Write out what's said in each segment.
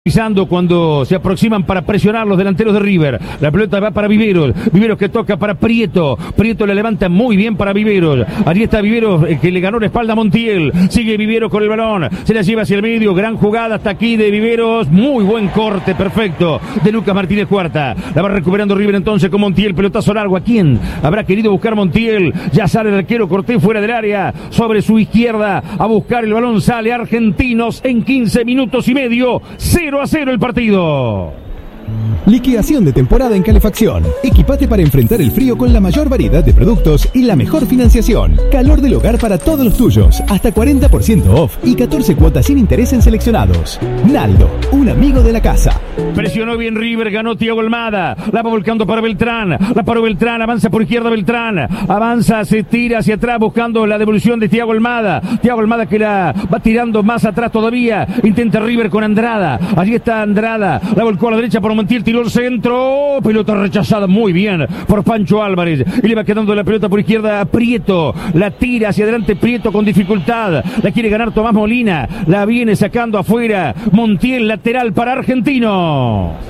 Pisando cuando se aproximan para presionar los delanteros de River. La pelota va para Viveros. Viveros que toca para Prieto. Prieto le levanta muy bien para Viveros. Allí está Viveros que le ganó la espalda a Montiel. Sigue Viveros con el balón. Se la lleva hacia el medio. Gran jugada hasta aquí de Viveros. Muy buen corte, perfecto. De Lucas Martínez Cuarta. La va recuperando River entonces con Montiel. Pelotazo largo. ¿A quién habrá querido buscar Montiel? Ya sale el arquero Cortés fuera del área. Sobre su izquierda a buscar el balón. Sale Argentinos en 15 minutos y medio. 0-0 el partido. Liquidación de temporada en calefacción. Equipate para enfrentar el frío con la mayor variedad de productos y la mejor financiación. Calor del hogar para todos los tuyos. Hasta 40% off y 14 cuotas sin interés en seleccionados. Naldo, un amigo de la casa. Presionó bien River, ganó Thiago Almada. La va volcando para Beltrán. La paró Beltrán, avanza por izquierda Beltrán. Avanza, se tira hacia atrás buscando la devolución de Thiago Almada. Thiago Almada que la va tirando más atrás todavía. Intenta River con Andrada. Allí está Andrada. La volcó a la derecha por Montiel, tiró el centro. Pelota rechazada muy bien por Pancho Álvarez. Y le va quedando la pelota por izquierda a Prieto. La tira hacia adelante Prieto con dificultad. La quiere ganar Tomás Molina. La viene sacando afuera. Montiel, lateral para Argentino.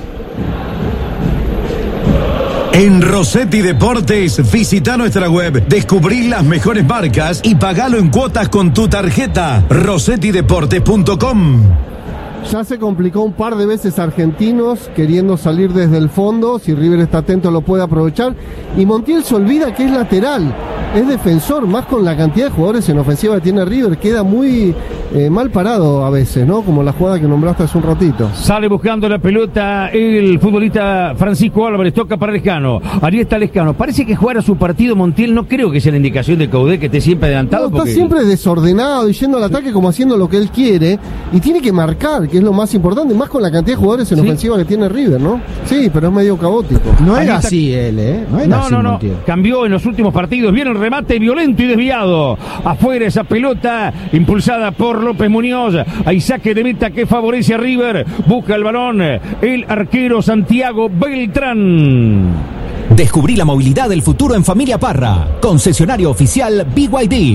En Rossetti Deportes, visita nuestra web, descubrí las mejores marcas y pagalo en cuotas con tu tarjeta. rossettideportes.com. Ya se complicó un par de veces Argentinos queriendo salir desde el fondo. Si River está atento lo puede aprovechar. Y Montiel se olvida que es lateral, es defensor, más con la cantidad de jugadores en ofensiva que tiene River. Queda muy mal parado a veces, ¿no? Como la jugada que nombraste hace un ratito. Sale buscando la pelota el futbolista Francisco Álvarez, toca para Lescano. Allí está Lescano. Parece que jugar a su partido Montiel, no creo que sea la indicación de Caudé que esté siempre adelantado. No, está siempre desordenado y yendo al ataque como haciendo lo que él quiere. Y tiene que marcar, que es lo más importante, más con la cantidad de jugadores en ofensiva que tiene River, ¿no? Sí, pero es medio caótico. No era así él, ¿eh? No. Cambió en los últimos partidos. Viene el remate violento y desviado. Afuera esa pelota impulsada por López Muñoz. Hay saque de meta que favorece a River. Busca el balón el arquero Santiago Beltrán. Descubrí la movilidad del futuro en Familia Parra. Concesionario oficial BYD.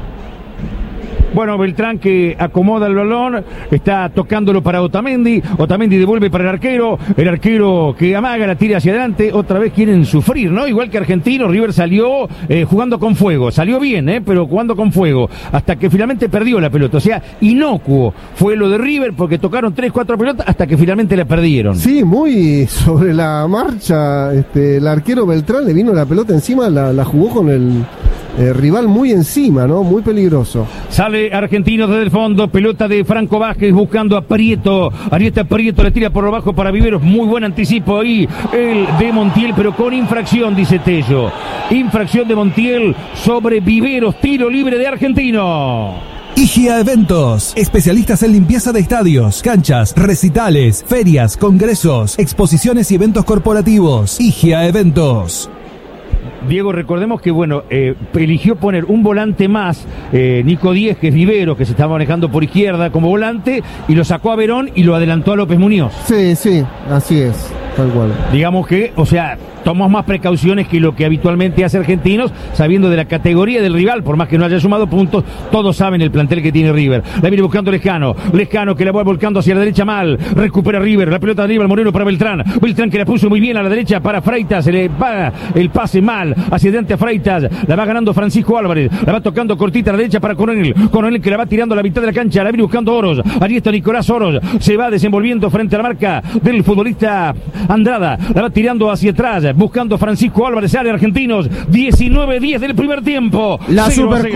Bueno, Beltrán que acomoda el balón, está tocándolo para Otamendi. Otamendi devuelve para el arquero que amaga, la tira hacia adelante. Otra vez quieren sufrir, ¿no? Igual que Argentino, River salió jugando con fuego. Salió bien, pero jugando con fuego. Hasta que finalmente perdió la pelota. O sea, inocuo fue lo de River porque tocaron 3-4 pelotas hasta que finalmente la perdieron. Sí, muy sobre la marcha. El arquero Beltrán le vino la pelota encima, la jugó con el rival muy encima, ¿no? Muy peligroso. Sale Argentino desde el fondo, pelota de Franco Vázquez buscando a Prieto. Ahí está Prieto, le tira por abajo para Viveros, muy buen anticipo ahí, el de Montiel, pero con infracción, dice Tello. Infracción de Montiel sobre Viveros, tiro libre de Argentino. IGA Eventos, especialistas en limpieza de estadios, canchas, recitales, ferias, congresos, exposiciones y eventos corporativos. IGA Eventos. Diego, recordemos que, eligió poner un volante más, Nico Díez, que es Vivero, que se está manejando por izquierda como volante, y lo sacó a Verón y lo adelantó a López Muñoz. Sí, así es, tal cual. Digamos que, tomó más precauciones que lo que habitualmente hace Argentinos, sabiendo de la categoría del rival, por más que no haya sumado puntos, todos saben el plantel que tiene River. La viene buscando Lescano que la va volcando hacia la derecha mal, recupera River, la pelota de Aníbal Moreno para Beltrán que la puso muy bien a la derecha para Freitas, se le va el pase mal, hacia adelante a Freitas, la va ganando Francisco Álvarez, la va tocando cortita a la derecha para Coronel que la va tirando a la mitad de la cancha, la viene buscando Oros, allí está Nicolás Oros, se va desenvolviendo frente a la marca del futbolista Andrada, la va tirando hacia atrás, buscando Francisco Álvarez, área Argentinos, 19-10 del primer tiempo. La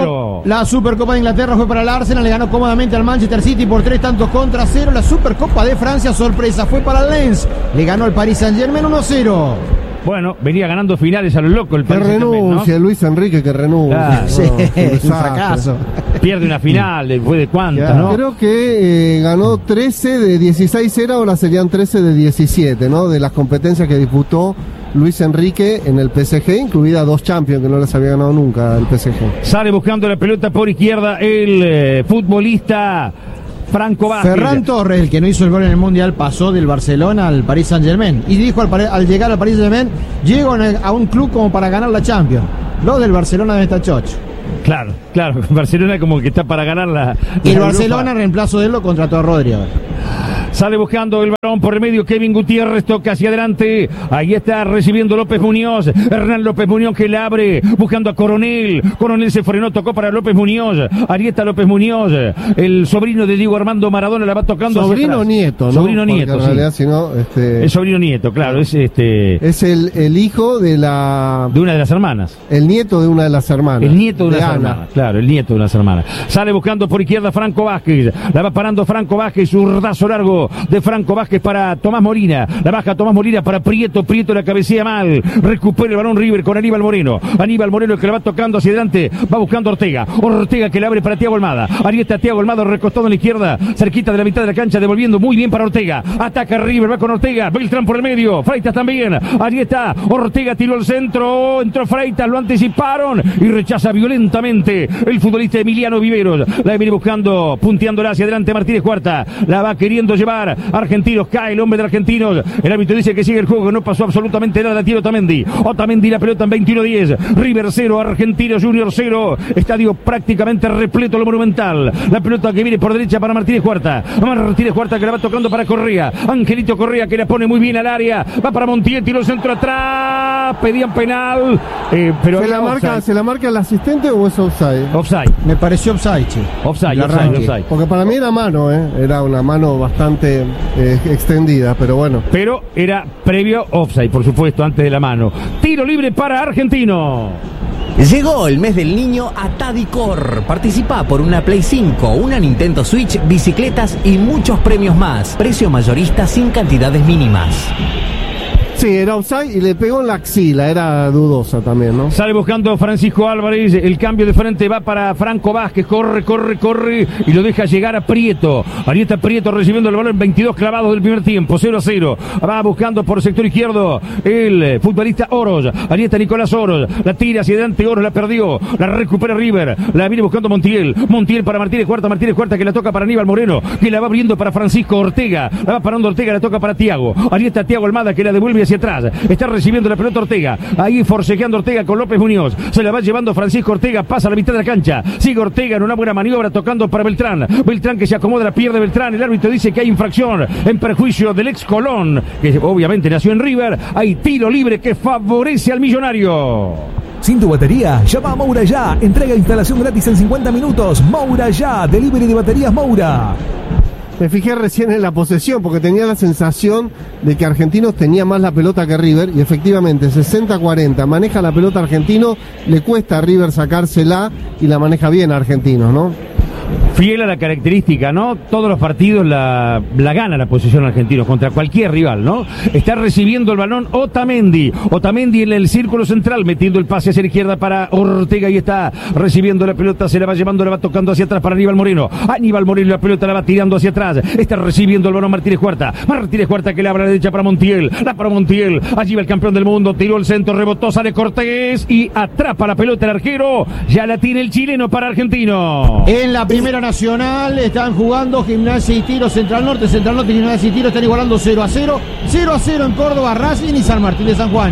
Supercopa de Inglaterra fue para el Arsenal, le ganó cómodamente al Manchester City por 3-0. La Supercopa de Francia, sorpresa, fue para el Lens, le ganó al Paris Saint-Germain 1-0. Bueno, venía ganando finales a lo loco el Paris Saint-Germain, ¿no? Luis Enrique que renuncia. Sí, un fracaso. Pierde una final, después de cuántas, ¿no? Creo que ganó 13 de 16 ahora serían 13 de 17, ¿no? De las competencias que disputó Luis Enrique en el PSG, incluida 2 Champions que no las había ganado nunca el PSG. Sale buscando la pelota por izquierda el futbolista Franco Vázquez. Ferran Torres, el que no hizo el gol en el Mundial, pasó del Barcelona al Paris Saint-Germain y dijo al llegar al Paris Saint-Germain, llego a un club como para ganar la Champions. Los del Barcelona deben estar chocho. Claro, Barcelona como que está para ganar la y el Barcelona en reemplazo de él lo contrató a Rodri. Sale buscando el balón por el medio. Kevin Gutiérrez toca hacia adelante. Ahí está recibiendo López Muñoz. Hernán López Muñoz que le abre. Buscando a Coronel. Coronel se frenó. Tocó para López Muñoz. Ahí está López Muñoz. El sobrino de Diego Armando Maradona la va tocando. Sobrino nieto, ¿no? Sobrino nieto, en realidad, si no, el sobrino nieto, claro. Es el hijo de una de las hermanas. El nieto de una de las hermanas. El nieto de las hermanas. Claro, el nieto de las hermanas. Sale buscando por izquierda Franco Vázquez. La va parando Franco Vázquez. Zurdazo largo de Franco Vázquez para Tomás Molina. La baja Tomás Molina para Prieto. Prieto la cabecea mal. Recupera el balón River con Aníbal Moreno. Aníbal Moreno que la va tocando hacia adelante. Va buscando Ortega. Ortega que la abre para Thiago Almada. Ahí está Thiago Almada recostado en la izquierda. Cerquita de la mitad de la cancha. Devolviendo muy bien para Ortega. Ataca River. Va con Ortega. Beltrán por el medio. Freitas también. Ahí está. Ortega tiró el centro. Entró Freitas. Lo anticiparon. Y rechaza violentamente el futbolista Emiliano Viveros. La viene buscando. Punteándola hacia adelante Martínez Cuarta. La va queriendo llevar. Argentinos. Cae el hombre de Argentinos. El árbitro dice que sigue el juego. Que no pasó absolutamente nada. Tiro Otamendi. Otamendi la pelota en 21-10. River 0. Argentinos Junior 0. Estadio prácticamente repleto lo Monumental. La pelota que viene por derecha para Martínez Cuarta. Martínez Cuarta que la va tocando para Correa. Angelito Correa que la pone muy bien al área. Va para Montiel. Tiro el centro atrás. Pedían penal. Pero ¿Se la marca el asistente o es offside? Offside. Me pareció offside, che. Offside. Porque para mí era mano, era una mano bastante extendida, pero bueno. Pero era previo offside, por supuesto, antes de la mano. Tiro libre para Argentino. Llegó el mes del niño a Tadicor. Participa por una Play 5, una Nintendo Switch, bicicletas y muchos premios más. Precio mayorista sin cantidades mínimas. Sí, era offside y le pegó en la axila, era dudosa también, ¿no? Sale buscando Francisco Álvarez, el cambio de frente va para Franco Vázquez, corre y lo deja llegar a Prieto. Ahí está Prieto recibiendo el balón, 22 clavados del primer tiempo, 0-0. Va buscando por el sector izquierdo el futbolista Oroz. Ahí está Nicolás Oroz, la tira hacia adelante, Oroz la perdió, la recupera River, la viene buscando Montiel para Martínez Cuarta que la toca para Aníbal Moreno, que la va abriendo para Francisco Ortega, la va parando Ortega, la toca para Thiago. Ahí está Thiago Almada que la devuelve hacia atrás. Está recibiendo la pelota Ortega. Ahí forcejeando Ortega con López Muñoz. Se la va llevando Francisco Ortega. Pasa a la mitad de la cancha. Sigue Ortega en una buena maniobra tocando para Beltrán. Beltrán que se acomoda, la pierde Beltrán. El árbitro dice que hay infracción en perjuicio del ex Colón, que obviamente nació en River. Hay tiro libre que favorece al millonario. Sin tu batería, llama a Moura Ya. Entrega e instalación gratis en 50 minutos. Moura Ya. Delivery de baterías Moura. Me fijé recién en la posesión porque tenía la sensación de que Argentinos tenía más la pelota que River y efectivamente 60-40 maneja la pelota Argentino, le cuesta a River sacársela y la maneja bien a Argentinos, ¿no? Fiel a la característica, ¿no? Todos los partidos la gana la posición argentina contra cualquier rival, ¿no? Está recibiendo el balón Otamendi en el círculo central, metiendo el pase hacia la izquierda para Ortega y está recibiendo la pelota, se la va llevando, la va tocando hacia atrás para Aníbal Moreno, la pelota la va tirando hacia atrás, está recibiendo el balón Martínez Cuarta que le abre a la derecha para Montiel, allí va el campeón del mundo, tiró el centro, rebotó, sale Cortés y atrapa la pelota el arquero, ya la tiene el chileno para Argentino. En la Primera Nacional están jugando Gimnasia y Tiro, Central Norte y Gimnasia y Tiro están igualando 0-0. 0-0 en Córdoba, Racing y San Martín de San Juan.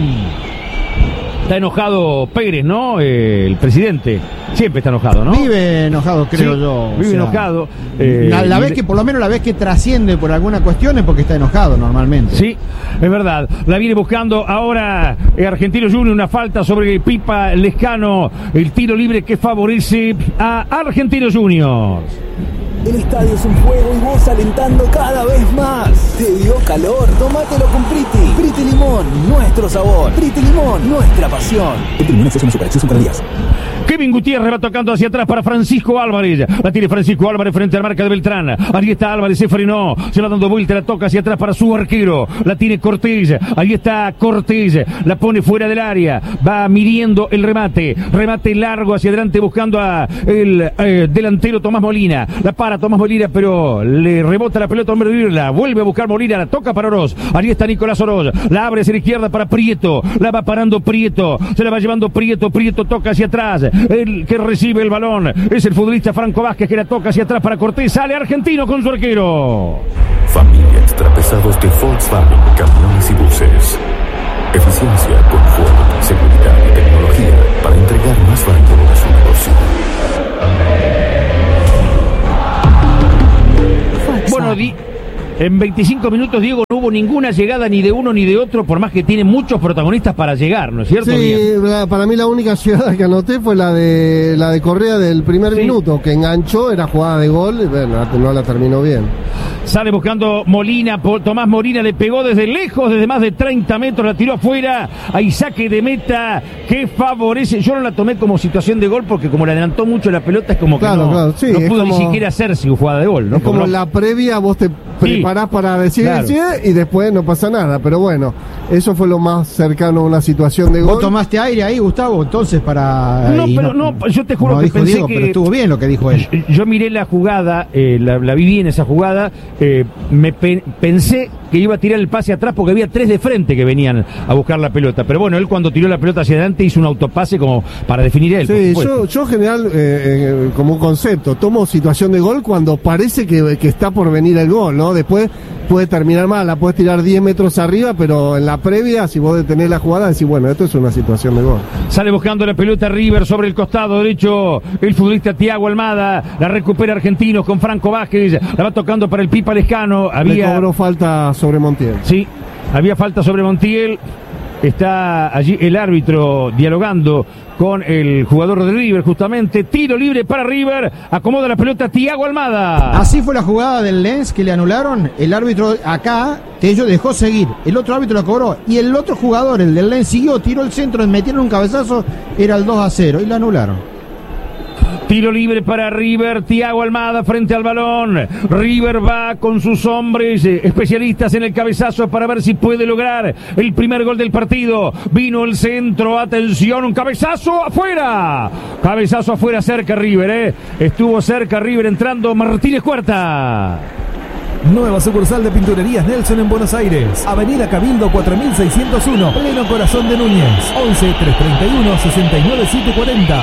Está enojado Pérez, ¿no? El presidente. Siempre está enojado, ¿no? Vive enojado, creo sí, yo. Vive enojado. La vez que, por lo menos la vez que trasciende por alguna cuestión es porque está enojado normalmente. Sí, es verdad. La viene buscando ahora Argentinos Junior, una falta sobre Pipa Lescano. El tiro libre que favorece a Argentinos Junior. El estadio es un juego y vos alentando cada vez más. ¿Te dio calor? Tómatelo con Priti. Priti Limón, nuestro sabor. Priti Limón, nuestra pasión. Priti Limón, exceso no supera, exceso para días. Kevin Gutiérrez va tocando hacia atrás para Francisco Álvarez. La tiene Francisco Álvarez frente a la marca de Beltrán. Ahí está Álvarez, se frenó. Se va dando vuelta, la toca hacia atrás para su arquero. La tiene Cortés. Ahí está Cortés. La pone fuera del área. Va midiendo el remate. Remate largo hacia adelante buscando a el delantero Tomás Molina. La para Tomás Molina, pero le rebota la pelota a hombre de Virla. Vuelve a buscar Molina. La toca para Oroz. Ahí está Nicolás Oroz. La abre hacia la izquierda para Prieto. La va parando Prieto. Se la va llevando Prieto. Prieto toca hacia atrás. El que recibe el balón es el futbolista Franco Vázquez que la toca hacia atrás para Cortés. Sale Argentino con su arquero. Familia extrapesados de Volkswagen, camiones y buses. Eficiencia, confort, seguridad y tecnología para entregar más valor a su negocio. Bueno, En 25 minutos, Diego, no hubo ninguna llegada ni de uno ni de otro, por más que tiene muchos protagonistas para llegar, ¿no es cierto? Sí, para mí la única llegada que anoté fue la de Correa del primer minuto, que enganchó, era jugada de gol, y bueno, no la terminó bien. Sale buscando Molina, Tomás Molina le pegó desde lejos, desde más de 30 metros, la tiró afuera, hay saque de meta que favorece, yo no la tomé como situación de gol porque como le adelantó mucho la pelota es como que no pudo ni siquiera hacerse jugada de gol, ¿no? Es como en la previa vos te preparás para decir y después no pasa nada, pero bueno, eso fue lo más cercano a una situación de gol. ¿Vos tomaste aire ahí, Gustavo, entonces para...? Yo te juro que pensé Diego, que... pero estuvo bien lo que dijo él. Yo miré la jugada, la viví en esa jugada, pensé que iba a tirar el pase atrás porque había 3 de frente que venían a buscar la pelota, pero bueno, él cuando tiró la pelota hacia adelante hizo un autopase como para definir él. Sí, yo en general, como un concepto, tomo situación de gol cuando parece que está por venir el gol, ¿no? Después puede terminar mal, la puedes tirar 10 metros arriba, pero en la previa, si vos detenés la jugada, decís, bueno, esto es una situación de gol. Sale buscando la pelota River sobre el costado derecho, el futbolista Thiago Almada, la recupera Argentinos con Franco Vázquez, la va tocando para el Pipa Lescano. Le cobró falta sobre Montiel. Sí, había falta sobre Montiel. Está allí el árbitro dialogando con el jugador de River, justamente. Tiro libre para River. Acomoda la pelota Thiago Almada. Así fue la jugada del Lens que le anularon. El árbitro acá, Tello dejó seguir. El otro árbitro la cobró. Y el otro jugador, el del Lens, siguió, tiró el centro, metieron un cabezazo. Era el 2-0 y la anularon. Tiro libre para River, Thiago Almada frente al balón. River va con sus hombres especialistas en el cabezazo para ver si puede lograr el primer gol del partido. Vino el centro, atención, un cabezazo afuera. Cabezazo afuera, cerca River, Estuvo cerca River entrando Martínez Cuarta. Nueva sucursal de Pinturerías Nelson en Buenos Aires. Avenida Cabildo 4601, pleno corazón de Núñez. 11 331 69 740.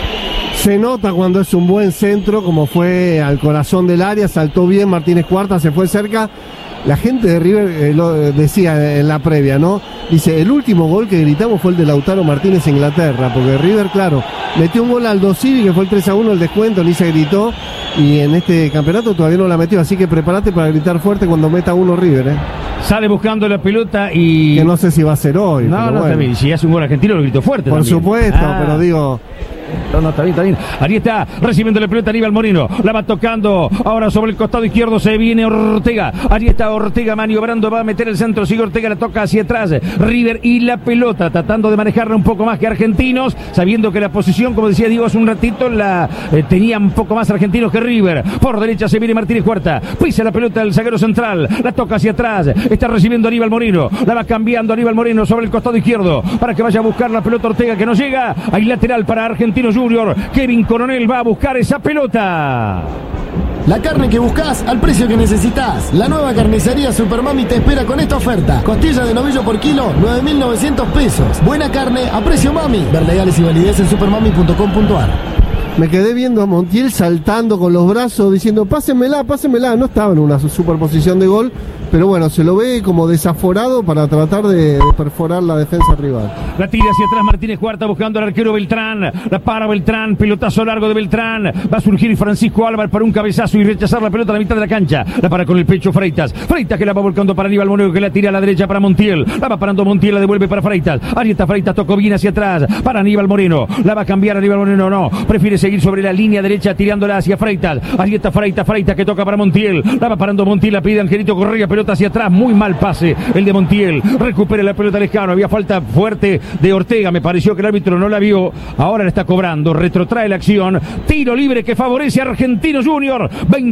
Se nota cuando es un buen centro, como fue al corazón del área, saltó bien Martínez Cuarta, se fue cerca. La gente de River lo decía en la previa, ¿no? Dice, el último gol que gritamos fue el de Lautaro Martínez en Inglaterra, porque River, claro, metió un gol al Aldo Civi, que fue el 3-1, el descuento, ni se gritó, y en este campeonato todavía no la metió, así que prepárate para gritar fuerte cuando meta uno River, Sale buscando la pelota y... Que no sé si va a ser hoy. No, bueno. También, si hace un gol argentino lo gritó fuerte. Por también. Supuesto, pero digo... No, está bien. Ahí está, recibiendo la pelota Aníbal Moreno. La va tocando. Ahora sobre el costado izquierdo se viene Ortega. Allí está Ortega maniobrando. Va a meter el centro. Sigue Ortega, la toca hacia atrás. River y la pelota, tratando de manejarla un poco más que Argentinos. Sabiendo que la posición, como decía Diego hace un ratito, la tenía un poco más Argentinos que River. Por derecha se viene Martínez Cuarta. Pisa la pelota del zaguero central. La toca hacia atrás. Está recibiendo Aníbal Moreno. La va cambiando Aníbal Moreno sobre el costado izquierdo. Para que vaya a buscar la pelota Ortega, que no llega. Hay lateral para Argentinos Junior. Kevin Coronel va a buscar esa pelota. La carne que buscas al precio que necesitas. La nueva carnicería Supermami te espera con esta oferta. Costilla de novillo por kilo, 9.900 pesos. Buena carne a precio mami. Ver legales y validez en supermami.com.ar. Me quedé viendo a Montiel saltando con los brazos diciendo pásenmela. No estaba en una superposición de gol, pero bueno, se lo ve como desaforado para tratar de perforar la defensa rival. La tira hacia atrás Martínez Cuarta buscando al arquero Beltrán. La para Beltrán, pelotazo largo de Beltrán. Va a surgir Francisco Álvarez para un cabezazo y rechazar la pelota a la mitad de la cancha. La para con el pecho Freitas que la va volcando para Aníbal Moreno, que la tira a la derecha para Montiel. La va parando Montiel, la devuelve para Freitas. Ahí está Freitas, tocó bien hacia atrás para Aníbal Moreno. La va a cambiar Aníbal Moreno, no. Prefiere seguir sobre la línea derecha tirándola hacia Freitas. Ahí está Freitas que toca para Montiel. La va parando Montiel, la pide Angelito Correa, pelota hacia atrás. Muy mal pase el de Montiel. Recupera la pelota Lescano. Había falta fuerte de Ortega. Me pareció que el árbitro no la vio. Ahora la está cobrando. Retrotrae la acción. Tiro libre que favorece a Argentinos Junior.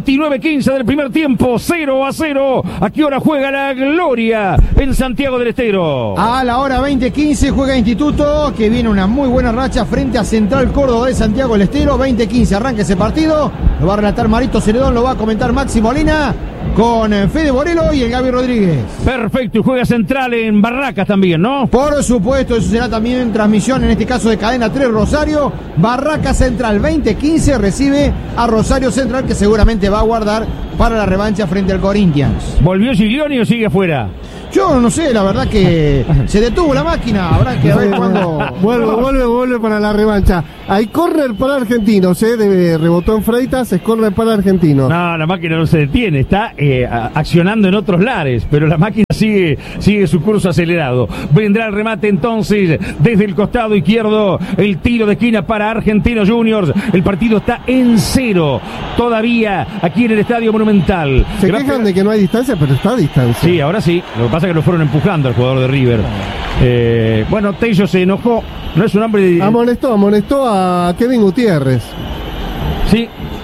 29-15 del primer tiempo. 0-0. ¿A qué hora juega la Gloria en Santiago del Estero? A la hora 20:15 juega Instituto, que viene una muy buena racha frente a Central Córdoba de Santiago del Estero. 20:15 arranca ese partido. Lo va a relatar Marito Ceredón, lo va a comentar Maxi Molina con Fede Borelo y el Gaby Rodríguez. Perfecto, y juega Central en Barracas también, ¿no? Por supuesto, eso será también en transmisión, en este caso de Cadena 3 Rosario. Barracas Central 20:15 recibe a Rosario Central, que seguramente va a guardar para la revancha frente al Corinthians. ¿Volvió Giglioni o sigue afuera? Yo no sé, la verdad que se detuvo la máquina. Habrá que ver cuándo. Vuelve para la revancha. Hay córner para Argentinos, rebotó en Freitas, es córner para Argentinos. No, la máquina no se detiene, está accionando en otros lares, pero la máquina sigue su curso acelerado. Vendrá el remate entonces desde el costado izquierdo, el tiro de esquina para Argentinos Juniors. El partido está en 0 todavía aquí en el Estadio Monumental. Se quejan de que no hay distancia, pero está a distancia. Sí, ahora sí. Lo que pasa es que lo fueron empujando al jugador de River. Bueno, Tello se enojó. No es un hombre de... Amonestó a Kevin Gutiérrez. Sí.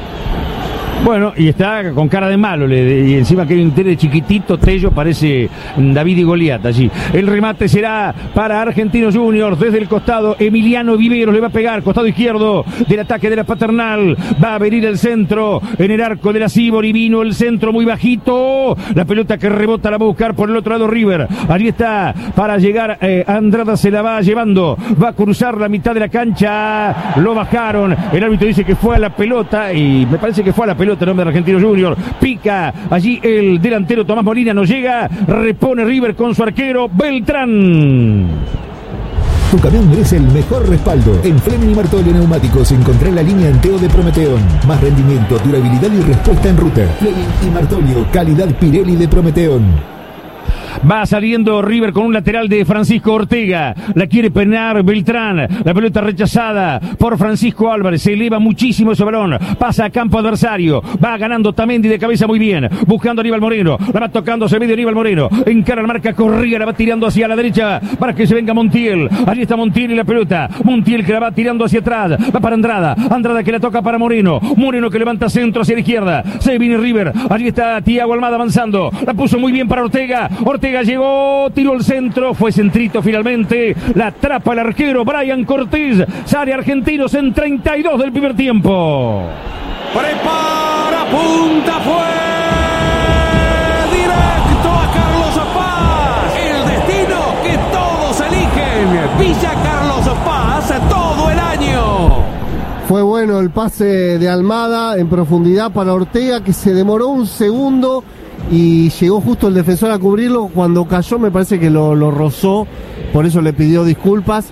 Bueno, y está con cara de malo, y encima Kevin Gutiérrez chiquitito, Tello parece David y Goliat allí. El remate será para Argentinos Juniors desde el costado. Emiliano Viveros le va a pegar, costado izquierdo del ataque de la Paternal. Va a venir el centro en el arco de la Sibori. Vino el centro muy bajito. La pelota que rebota la va a buscar por el otro lado River. Allí está para llegar. Andrada se la va llevando. Va a cruzar la mitad de la cancha. Lo bajaron. El árbitro dice que fue a la pelota y me parece que fue a la pelota. Nombre de Argentino Junior, pica allí el delantero Tomás Molina, no llega, repone River con su arquero Beltrán. Tu camión merece el mejor respaldo. En Fleming y Martolio Neumáticos encontrá la línea Enteo de Prometeon. Más rendimiento, durabilidad y respuesta en ruta. Fleming y Martolio, calidad Pirelli de Prometeon. Va saliendo River con un lateral de Francisco Ortega. La quiere penar Beltrán. La pelota rechazada por Francisco Álvarez. Se eleva muchísimo ese balón. Pasa a campo adversario. Va ganando Tamendi de cabeza muy bien. Buscando a Aníbal Moreno. La va tocando, se medio Aníbal Moreno. Encara la marca Correa. La va tirando hacia la derecha para que se venga Montiel. Allí está Montiel y la pelota. Montiel que la va tirando hacia atrás. Va para Andrada. Andrada que la toca para Moreno. Moreno que levanta centro hacia la izquierda. Se viene River. Allí está Thiago Almada avanzando. La puso muy bien para Ortega. Ortega llegó, tiró el centro, fue centrito finalmente, la atrapa el arquero Brian Cortés. Sale Argentinos en 32 del primer tiempo. Prepara, punta, fue directo a Carlos Paz. El destino que todos eligen. Villa Carlos Paz todo el año. Fue bueno el pase de Almada en profundidad para Ortega, que se demoró un segundo y llegó justo el defensor a cubrirlo. Cuando cayó me parece que lo rozó, por eso le pidió disculpas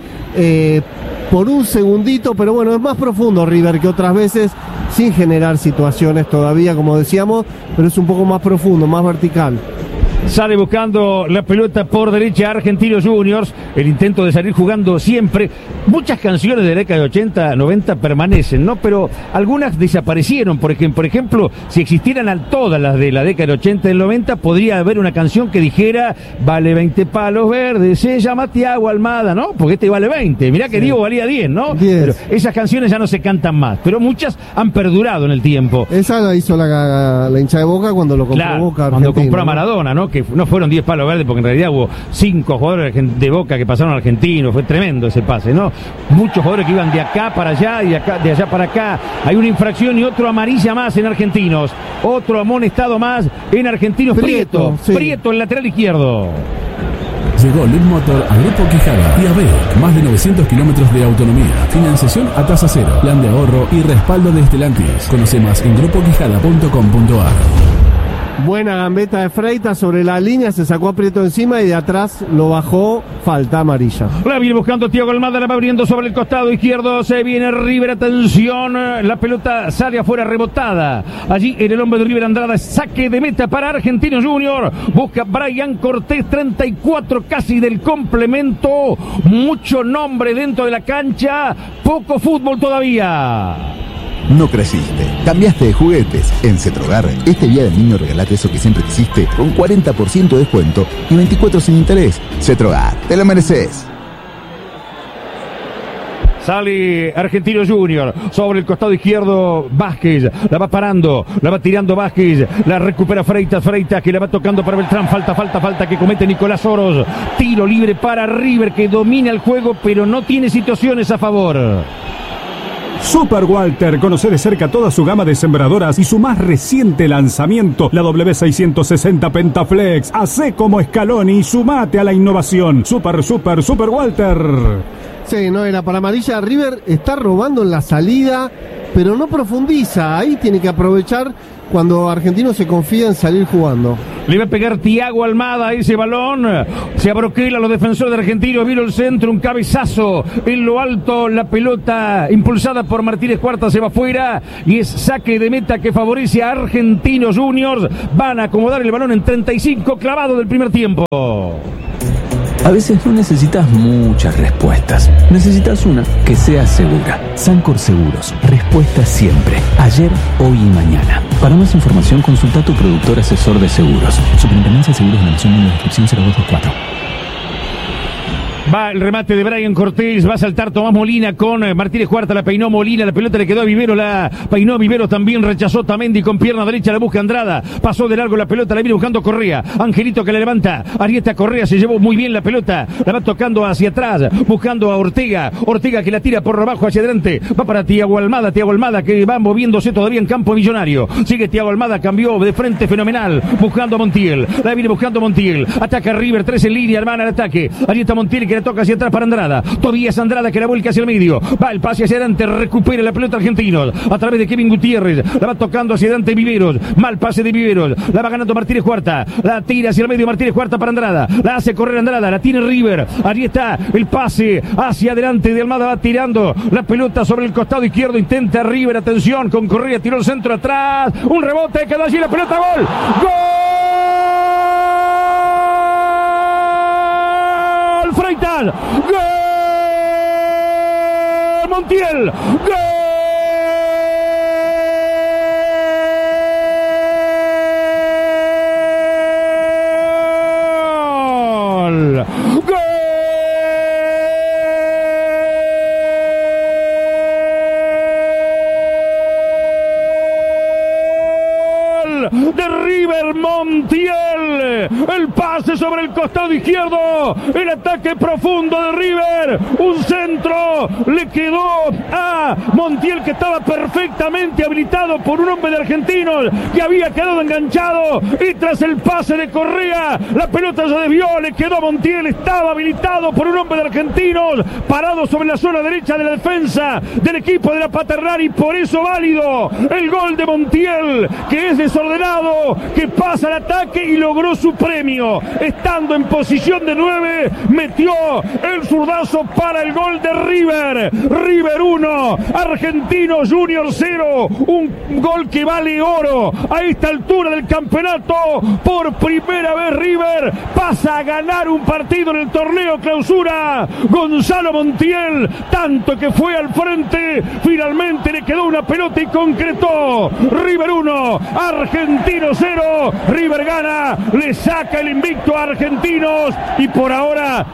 por un segundito, pero bueno, es más profundo River que otras veces, sin generar situaciones todavía, como decíamos, pero es un poco más profundo, más vertical. Sale buscando la pelota por derecha Argentinos Juniors. El intento de salir jugando siempre. Muchas canciones de la década de 80, 90 permanecen, ¿no? Pero algunas desaparecieron. Por ejemplo, si existieran todas las de la década de 80 y del 90, podría haber una canción que dijera vale 20 palos verdes, se llama Thiago Almada, ¿no? Porque este vale 20. Mirá que Diego valía 10, ¿no? 10. Pero esas canciones ya no se cantan más. Pero muchas han perdurado en el tiempo. Esa la hizo la hincha de Boca cuando lo compró Boca. Cuando compró a Maradona, ¿no? Que no fueron 10 palos verdes, porque en realidad hubo 5 jugadores de Boca que pasaron a Argentinos. Fue tremendo ese pase, ¿no? Muchos jugadores que iban de acá para allá y de allá para acá. Hay una infracción y otro amarilla más en Argentinos. Otro amonestado más en Argentinos. Prieto, sí. Prieto, el lateral izquierdo. Llegó Lead Motor a Grupo Quijada y AVEC. Más de 900 kilómetros de autonomía. Financiación a tasa cero. Plan de ahorro y respaldo de Stellantis. Conoce más en grupoquijada.com.ar. Buena gambeta de Freitas sobre la línea, se sacó a Prieto encima y de atrás lo bajó, falta amarilla. La viene buscando Thiago Almada, la va abriendo sobre el costado izquierdo, se viene River, atención, la pelota sale afuera rebotada. Allí en el hombre de River Andrada, saque de meta para Argentinos Junior, busca Brian Cortés, 34 casi del complemento, mucho nombre dentro de la cancha, poco fútbol todavía. No creciste, cambiaste de juguetes. En Cetrogar, este día del niño regalate eso que siempre quisiste con 40% de descuento y 24 sin interés. Cetrogar, te lo mereces. Sale Argentinos Junior sobre el costado izquierdo. Vázquez la va parando, la va tirando Vázquez, la recupera Freitas que la va tocando para Beltrán. Falta que comete Nicolás Oros. Tiro libre para River, que domina el juego pero no tiene situaciones a favor. Super Walter, conoce de cerca toda su gama de sembradoras y su más reciente lanzamiento, la W660 Pentaflex. Hacé como Scaloni y sumate a la innovación. Super Walter. Sí, no era para amarilla. River está robando en la salida, pero no profundiza. Ahí tiene que aprovechar cuando Argentino se confía en salir jugando. Le va a pegar Thiago Almada a ese balón. Se abroquela los defensores de Argentino. Vino el centro, un cabezazo en lo alto. La pelota impulsada por Martínez Cuarta se va afuera. Y es saque de meta que favorece a Argentinos Juniors. Van a acomodar el balón en 35 clavado del primer tiempo. A veces no necesitas muchas respuestas. Necesitas una que sea segura. Sancor Seguros. Respuesta siempre. Ayer, hoy y mañana. Para más información, consulta a tu productor asesor de seguros. Superintendencia de Seguros de la Nación en la descripción 0224. Va el remate de Brian Cortés, va a saltar Tomás Molina con Martínez Cuarta, la peinó Molina, la pelota le quedó a Vivero, la peinó Vivero también, rechazó Tamendi con pierna derecha, la busca Andrada, pasó de largo la pelota, la viene buscando Correa, Angelito que la levanta, Arieta Correa se llevó muy bien la pelota, la va tocando hacia atrás, buscando a Ortega, Ortega que la tira por abajo hacia adelante, va para Thiago Almada que va moviéndose todavía en campo millonario, sigue Thiago Almada, cambió de frente fenomenal, buscando a Montiel, la viene buscando Montiel, ataca River, 3 en línea, hermana, el ataque, Arieta Montiel que la toca hacia atrás para Andrada, Tobías Andrada que la vuelca hacia el medio, va el pase hacia adelante, recupera la pelota Argentinos, a través de Kevin Gutiérrez, la va tocando hacia adelante Viveros, mal pase de Viveros, la va ganando Martínez Cuarta, la tira hacia el medio Martínez Cuarta para Andrada, la hace correr Andrada, la tiene River, ahí está el pase hacia adelante de Almada, va tirando la pelota sobre el costado izquierdo, intenta River, atención con Correa, tiró el centro atrás, un rebote, quedó allí la pelota, gol, Freitas, ¡gol! Montiel, ¡gol! ¡Gol! De River, Montiel, el pase sobre el costado izquierdo, el ataque profundo de River, un centro, le quedó a Montiel que estaba perfectamente habilitado por un hombre de Argentinos que había quedado enganchado y tras el pase de Correa, la pelota se desvió, le quedó a Montiel, estaba habilitado por un hombre de Argentinos, parado sobre la zona derecha de la defensa del equipo de la Paternal y por eso válido el gol de Montiel, que es desordenado, que pasa al ataque y logró su premio, estando en posición de 9, metió el zurdazo para el gol de River, River 1, Argentinos Juniors 0, un gol que vale oro a esta altura del campeonato, por primera vez River pasa a ganar un partido en el torneo clausura, Gonzalo Montiel, tanto que fue al frente, finalmente le quedó una pelota y concretó, River 1, Argentinos 0, River gana, le saca el invicto a Argentinos y por ahora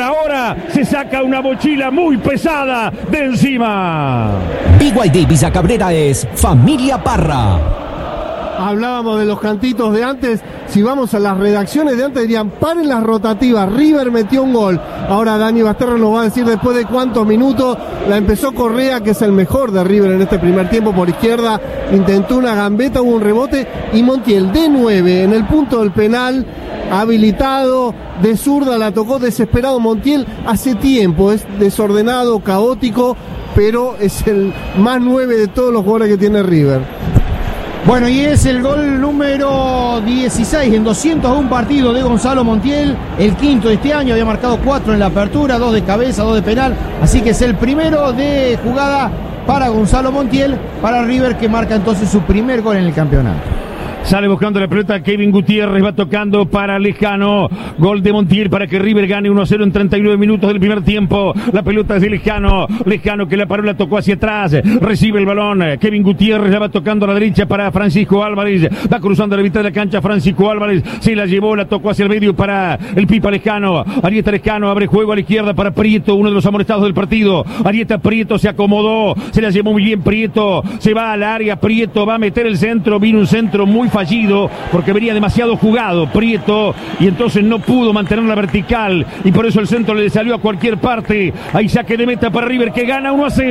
se saca una mochila muy pesada de encima. BYD Visa Cabrera es Familia Parra. Hablábamos de los cantitos de antes. Si vamos a las redacciones de antes dirían paren las rotativas, River metió un gol. Ahora Dani Basterra nos va a decir después de cuántos minutos. La empezó Correa, que es el mejor de River en este primer tiempo, por izquierda, intentó una gambeta, hubo un rebote y Montiel de 9 en el punto del penal, habilitado de zurda, la tocó desesperado Montiel hace tiempo, es desordenado, caótico, pero es el más 9 de todos los jugadores que tiene River. Bueno, y es el gol número 16 en 201 partidos de Gonzalo Montiel, el quinto de este año, había marcado 4 en la apertura, 2 de cabeza, 2 de penal, así que es el primero de jugada para Gonzalo Montiel, para River, que marca entonces su primer gol en el campeonato. Sale buscando la pelota Kevin Gutiérrez, va tocando para Lejano, gol de Montiel para que River gane 1-0 en 39 minutos del primer tiempo, la pelota es de Lejano que la paró, la tocó hacia atrás, recibe el balón, Kevin Gutiérrez la va tocando a la derecha para Francisco Álvarez, va cruzando la mitad de la cancha Francisco Álvarez, se la llevó, la tocó hacia el medio para el Pipa Lejano, Arieta Lejano abre juego a la izquierda para Prieto, uno de los amonestados del partido, Arieta Prieto se acomodó, se la llevó muy bien Prieto, se va al área, Prieto va a meter el centro, vino un centro muy fallido porque venía demasiado jugado Prieto y entonces no pudo mantener la vertical y por eso el centro le salió a cualquier parte. Ahí saque de meta para River que gana 1-0.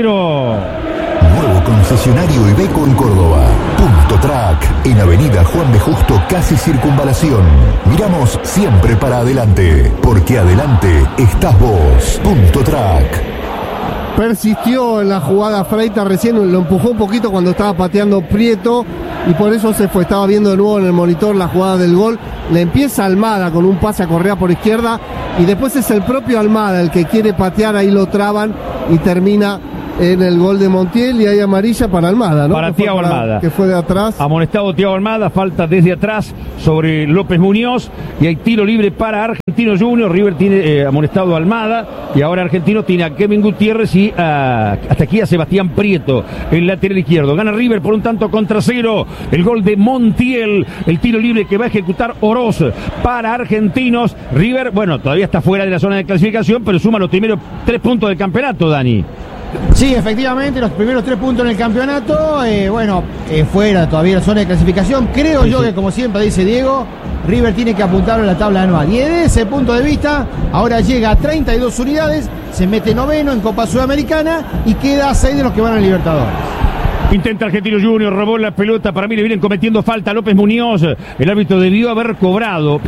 Nuevo concesionario Iveco en Córdoba. Punto Track en Avenida Juan de Justo, casi Circunvalación. Miramos siempre para adelante, porque adelante estás vos. Punto Track. Persistió en la jugada Freitas, recién lo empujó un poquito cuando estaba pateando Prieto y por eso se fue. Estaba viendo de nuevo en el monitor la jugada del gol. Le empieza Almada con un pase a Correa por izquierda y después es el propio Almada el que quiere patear, ahí lo traban y termina en el gol de Montiel, y hay amarilla para Almada, ¿no? Para Thiago Almada. Que fue de atrás. Amonestado Thiago Almada, falta desde atrás sobre López Muñoz, y hay tiro libre para Argentinos Juniors. River tiene amonestado a Almada, y ahora Argentino tiene a Kevin Gutiérrez y hasta aquí a Sebastián Prieto, el lateral izquierdo. Gana River por un tanto contra 0, el gol de Montiel, el tiro libre que va a ejecutar Oroz para Argentinos. River, bueno, todavía está fuera de la zona de clasificación, pero suma los primeros 3 puntos del campeonato, Dani. Sí, efectivamente, los primeros 3 puntos en el campeonato, fuera todavía la zona de clasificación. Creo yo que, como siempre dice Diego, River tiene que apuntar a la tabla anual. Y desde ese punto de vista, ahora llega a 32 unidades, se mete noveno en Copa Sudamericana y queda a 6 de los que van a Libertadores. Intenta Argentino Junior, robó la pelota, para mí le vienen cometiendo falta a López Muñoz. El árbitro debió haber cobrado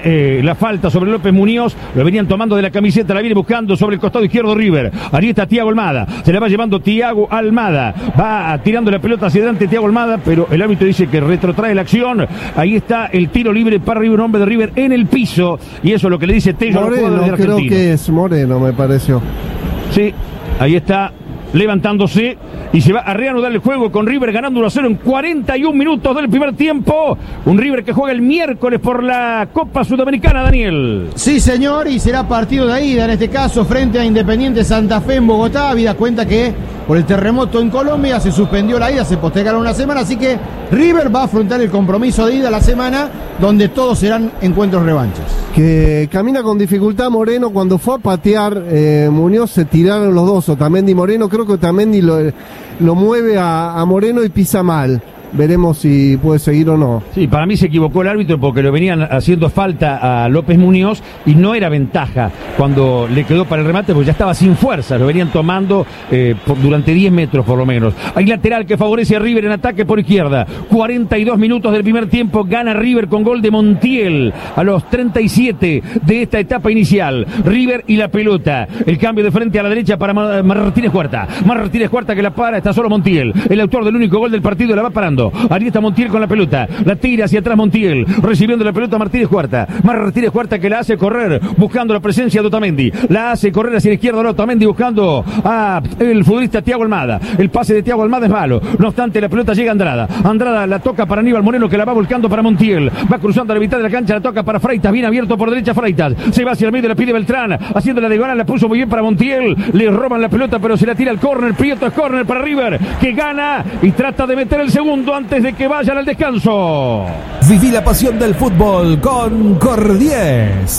la falta sobre López Muñoz, lo venían tomando de la camiseta, la viene buscando sobre el costado izquierdo River. Ahí está Thiago Almada, se la va llevando Thiago Almada, va tirando la pelota hacia adelante Thiago Almada, pero el árbitro dice que retrotrae la acción. Ahí está el tiro libre para River, un hombre de River en el piso, y eso es lo que le dice Tello al jugador de Argentino. Creo que es Moreno, me pareció. Sí, ahí está levantándose y se va a reanudar el juego con River ganando 1-0 en 41 minutos del primer tiempo. Un River que juega el miércoles por la Copa Sudamericana, Daniel. Sí, señor, y será partido de ida en este caso frente a Independiente Santa Fe en Bogotá. Habida cuenta que por el terremoto en Colombia se suspendió la ida, se postergaron una semana, así que River va a afrontar el compromiso de ida la semana, donde todos serán encuentros revanchas. Que camina con dificultad Moreno. Cuando fue a patear Muñoz se tiraron los dos, Otamendi y Moreno. Creo que Otamendi lo mueve a Moreno y pisa mal. Veremos si puede seguir o no. Sí, para mí se equivocó el árbitro porque lo venían haciendo falta a López Muñoz y no era ventaja cuando le quedó para el remate porque ya estaba sin fuerza, lo venían tomando durante 10 metros por lo menos. Hay lateral que favorece a River en ataque por izquierda. 42 minutos del primer tiempo, gana River con gol de Montiel a los 37 de esta etapa inicial. River y la pelota, el cambio de frente a la derecha para Martínez Cuarta. Martínez Cuarta que la para, está solo Montiel, el autor del único gol del partido, la va parando. Ahí está Montiel con la pelota, la tira hacia atrás Montiel, recibiendo la pelota Martínez Cuarta. Martínez Cuarta que la hace correr, buscando la presencia de Otamendi, la hace correr hacia la izquierda de Otamendi, buscando a el futbolista Thiago Almada. El pase de Thiago Almada es malo, no obstante la pelota llega a Andrada. Andrada la toca para Aníbal Moreno que la va volcando para Montiel, va cruzando a la mitad de la cancha, la toca para Freitas, bien abierto por derecha Freitas, se va hacia el medio, la pide Beltrán, haciendo la diagonal, la puso muy bien para Montiel, le roban la pelota pero se la tira al córner. Prieto es córner para River, que gana y trata de meter el segundo antes de que vayan al descanso. Viví la pasión del fútbol con Cordies.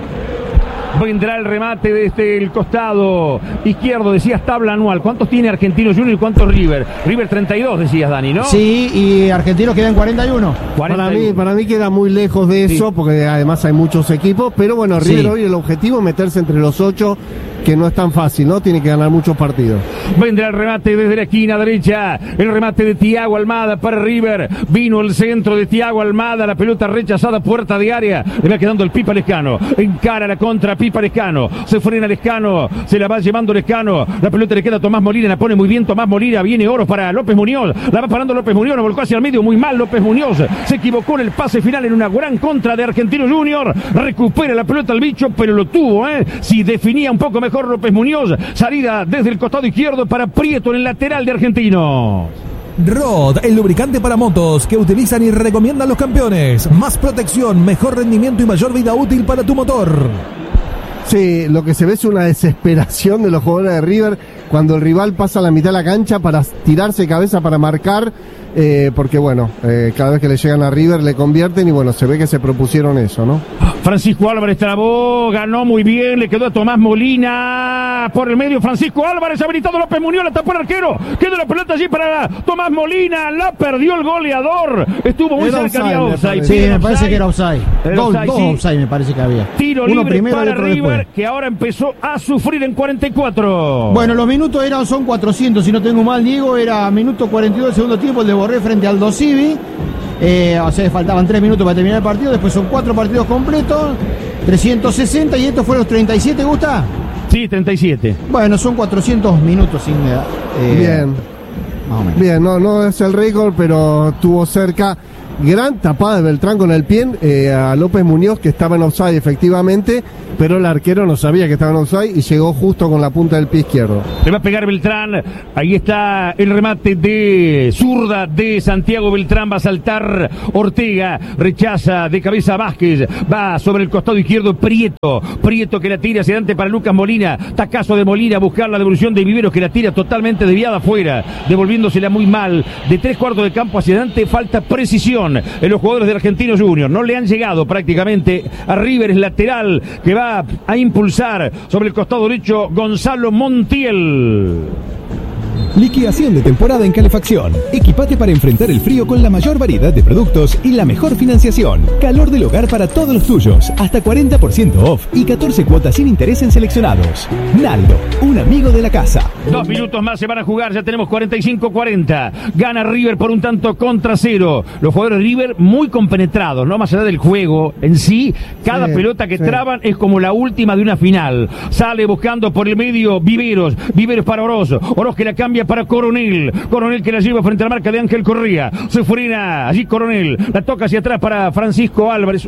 Vendrá el remate desde el costado izquierdo, decías tabla anual. ¿Cuántos tiene Argentinos Juniors y cuántos River? River 32 decías, Dani, ¿no? Sí, y Argentinos quedan 41. Para mí queda muy lejos de eso, porque además hay muchos equipos, pero bueno, River hoy el objetivo es meterse entre los 8, que no es tan fácil, ¿no? Tiene que ganar muchos partidos. Vendrá el remate desde la esquina derecha, el remate de Thiago Almada para River. Vino el centro de Thiago Almada, la pelota rechazada, puerta de área, le va quedando el Pipa Lescano, encara la contra Pipa Lescano, se frena Lescano, se la va llevando Lescano, la pelota le queda a Tomás Molina, la pone muy bien Tomás Molina, viene Oro para López Muñoz, la va parando López Muñoz, la volcó hacia el medio, muy mal López Muñoz, se equivocó en el pase final en una gran contra de Argentino Junior, recupera la pelota al bicho, pero lo tuvo, si definía un poco mejor López Muñoz, salida desde el costado izquierdo para Prieto en el lateral de Argentinos. Rod, el lubricante para motos que utilizan y recomiendan los campeones. Más protección, mejor rendimiento y mayor vida útil para tu motor. Sí, lo que se ve es una desesperación de los jugadores de River cuando el rival pasa a la mitad de la cancha para tirarse de cabeza para marcar, porque bueno, cada vez que le llegan a River le convierten y bueno, se ve que se propusieron eso, ¿no? Francisco Álvarez trabó, ganó muy bien, le quedó a Tomás Molina por el medio. Francisco Álvarez, habilitado López Muñoz, la tapó el arquero, quedó la pelota allí para Tomás Molina, la perdió el goleador, estuvo muy cerca de offside. Sí, me parece que era offside. Dos offside me parece que había. Tiro uno libre primero, para otro River, después. que ahora empezó a sufrir en 44. Bueno, los minutos son 400, si no tengo mal, Diego, era minuto 42 del segundo tiempo, el de Borré frente al Dosivi. O sea, faltaban 3 minutos para terminar el partido, después son 4 partidos completos, 360, y estos fueron los 37, ¿gusta? Sí, 37. Bueno, son 400 minutos sin bien. más o menos. Bien, no es el récord, pero estuvo cerca. Gran tapada de Beltrán con el pie a López Muñoz, que estaba en offside efectivamente, pero el arquero no sabía que estaba en offside y llegó justo con la punta del pie izquierdo. Le va a pegar Beltrán, ahí está el remate de zurda de Santiago Beltrán, va a saltar Ortega, rechaza de cabeza Vázquez, va sobre el costado izquierdo Prieto que la tira hacia adelante para Lucas Molina, tacazo de Molina a buscar la devolución de Viveros, que la tira totalmente desviada afuera, devolviéndosela muy mal, de 3/4 de campo hacia adelante, falta precisión en los jugadores de Argentinos Juniors, no le han llegado prácticamente a River, es lateral que va a impulsar sobre el costado derecho Gonzalo Montiel. Liquidación de temporada en calefacción. Equipate para enfrentar el frío con la mayor variedad de productos y la mejor financiación. Calor del hogar para todos los tuyos. Hasta 40% off y 14 cuotas sin interés en seleccionados. Naldo, un amigo de la casa. 2 minutos más se van a jugar, ya tenemos 45-40. Gana River por 1-0. Los jugadores de River muy compenetrados, ¿no? Más allá del juego en sí, cada pelota que traban es como la última de una final. Sale buscando por el medio Viveros para Oroz que la cambia para Coronel que la lleva frente a la marca de Ángel Correa, se frena allí Coronel, la toca hacia atrás para Francisco Álvarez,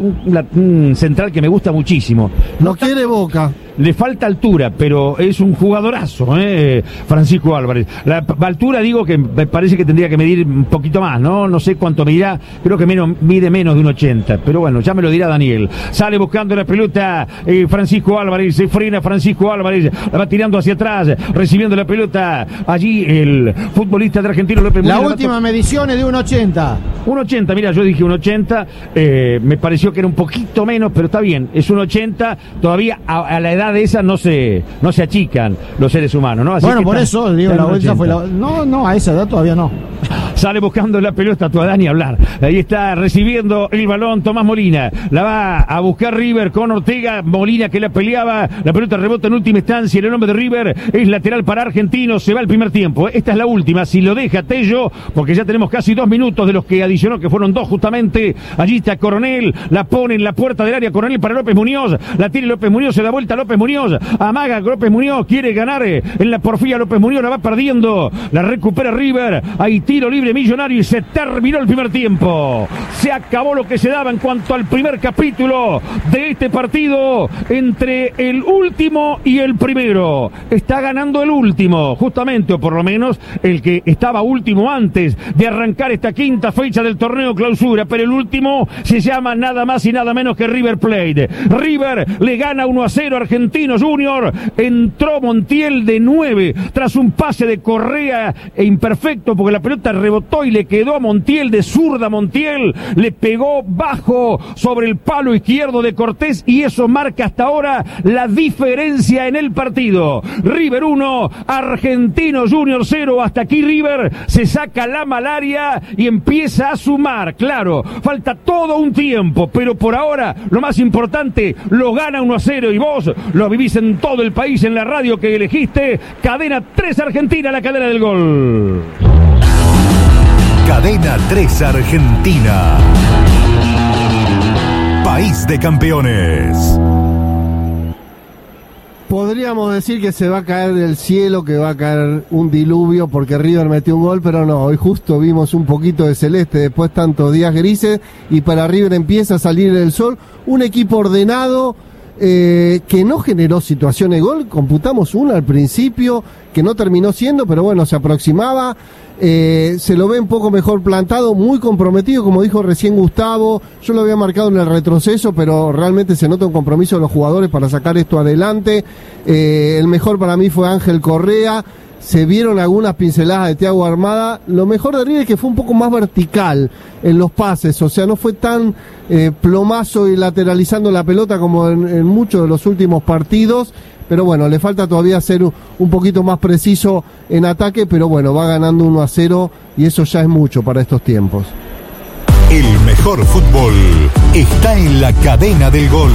un central que me gusta muchísimo. No quiere Boca. Le falta altura, pero es un jugadorazo, Francisco Álvarez. La altura, digo que me parece que tendría que medir un poquito más, ¿no? No sé cuánto medirá, creo que mide menos de un 80, pero bueno, ya me lo dirá Daniel. Sale buscando la pelota Francisco Álvarez, se frena Francisco Álvarez, la va tirando hacia atrás, recibiendo la pelota allí el futbolista de Argentino López Muñoz. La última medición es de un 80. Un 80, mira, yo dije un 80, me pareció que era un poquito menos, pero está bien, es un 80, todavía a la edad de esa no se achican los seres humanos, ¿no? Así bueno, por eso, digo, la vuelta fue la... No, a esa edad todavía no. Sale buscando la pelota, tu Dani hablar. Ahí está recibiendo el balón Tomás Molina. La va a buscar River con Ortega. Molina que la peleaba. La pelota rebota en última instancia. El nombre de River es lateral para Argentinos. Se va el primer tiempo. Esta es la última. Si lo deja Tello, porque ya tenemos casi 2 minutos de los que adicionó, que fueron 2 justamente. Allí está Coronel. La pone en la puerta del área. Coronel para López Muñoz. La tiene López Muñoz. Se da vuelta López Muñoz. Amaga López Muñoz. Quiere ganar en la porfía. López Muñoz la va perdiendo. La recupera River. Hay tiro libre Millonario y se terminó el primer tiempo. Se acabó lo que se daba en cuanto al primer capítulo de este partido entre el último y el primero. Está ganando el último, justamente, o por lo menos el que estaba último antes de arrancar esta quinta fecha del torneo clausura, pero el último se llama nada más y nada menos que River Plate. River le gana 1-0 a Argentinos Junior. Entró Montiel de 9 tras un pase de Correa imperfecto porque la pelota rebotó y le quedó a Montiel de zurda. Montiel le pegó bajo sobre el palo izquierdo de Cortés y eso marca hasta ahora la diferencia en el partido. River 1, Argentinos Junior 0. Hasta aquí River se saca la malaria y empieza a sumar. Claro, falta todo un tiempo, pero por ahora lo más importante, lo gana 1-0 y vos lo vivís en todo el país en la radio que elegiste. Cadena 3 Argentina, la cadena del gol. Cadena 3 Argentina. País de campeones. Podríamos decir que se va a caer del cielo, que va a caer un diluvio porque River metió un gol, pero no, hoy justo vimos un poquito de celeste después tantos días grises y para River empieza a salir el sol, un equipo ordenado que no generó situaciones de gol, computamos una al principio que no terminó siendo, pero bueno, se aproximaba. Se lo ve un poco mejor plantado, muy comprometido, como dijo recién Gustavo. Yo lo había marcado en el retroceso, pero realmente se nota un compromiso de los jugadores para sacar esto adelante. El mejor para mí fue Ángel Correa. Se vieron algunas pinceladas de Thiago Armada. Lo mejor de River es que fue un poco más vertical en los pases, o sea, no fue tan plomazo y lateralizando la pelota como en muchos de los últimos partidos. Pero bueno, le falta todavía ser un poquito más preciso en ataque, pero bueno, va ganando 1-0 y eso ya es mucho para estos tiempos. El mejor fútbol está en la cadena del gol.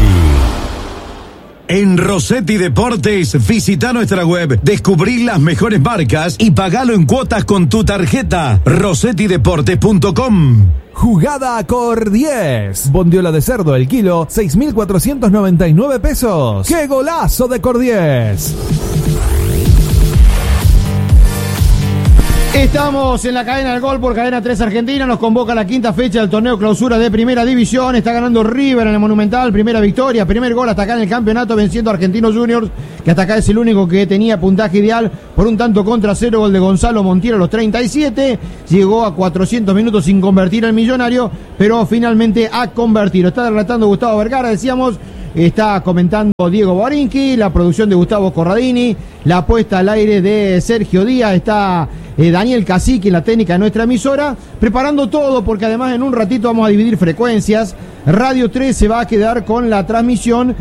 En Rossetti Deportes, visita nuestra web, descubrí las mejores marcas y pagalo en cuotas con tu tarjeta. RossettiDeportes.com. Jugada Cor 10. Bondiola de cerdo el kilo, 6.499 pesos. ¡Qué golazo de Cor 10! Estamos en la cadena del gol por Cadena 3 Argentina. Nos convoca la quinta fecha del torneo clausura de Primera División. Está ganando River en el Monumental. Primera victoria, primer gol hasta acá en el campeonato, venciendo a Argentinos Juniors, que hasta acá es el único que tenía puntaje ideal por un tanto contra cero. Gol de Gonzalo Montiel a los 37. Llegó a 400 minutos sin convertir al Millonario, pero finalmente ha convertido. Está relatando Gustavo Vergara, decíamos. Está comentando Diego Borinqui, la producción de Gustavo Corradini, la puesta al aire de Sergio Díaz, está Daniel Cacique en la técnica de nuestra emisora, preparando todo porque además en un ratito vamos a dividir frecuencias. Radio 3 se va a quedar con la transmisión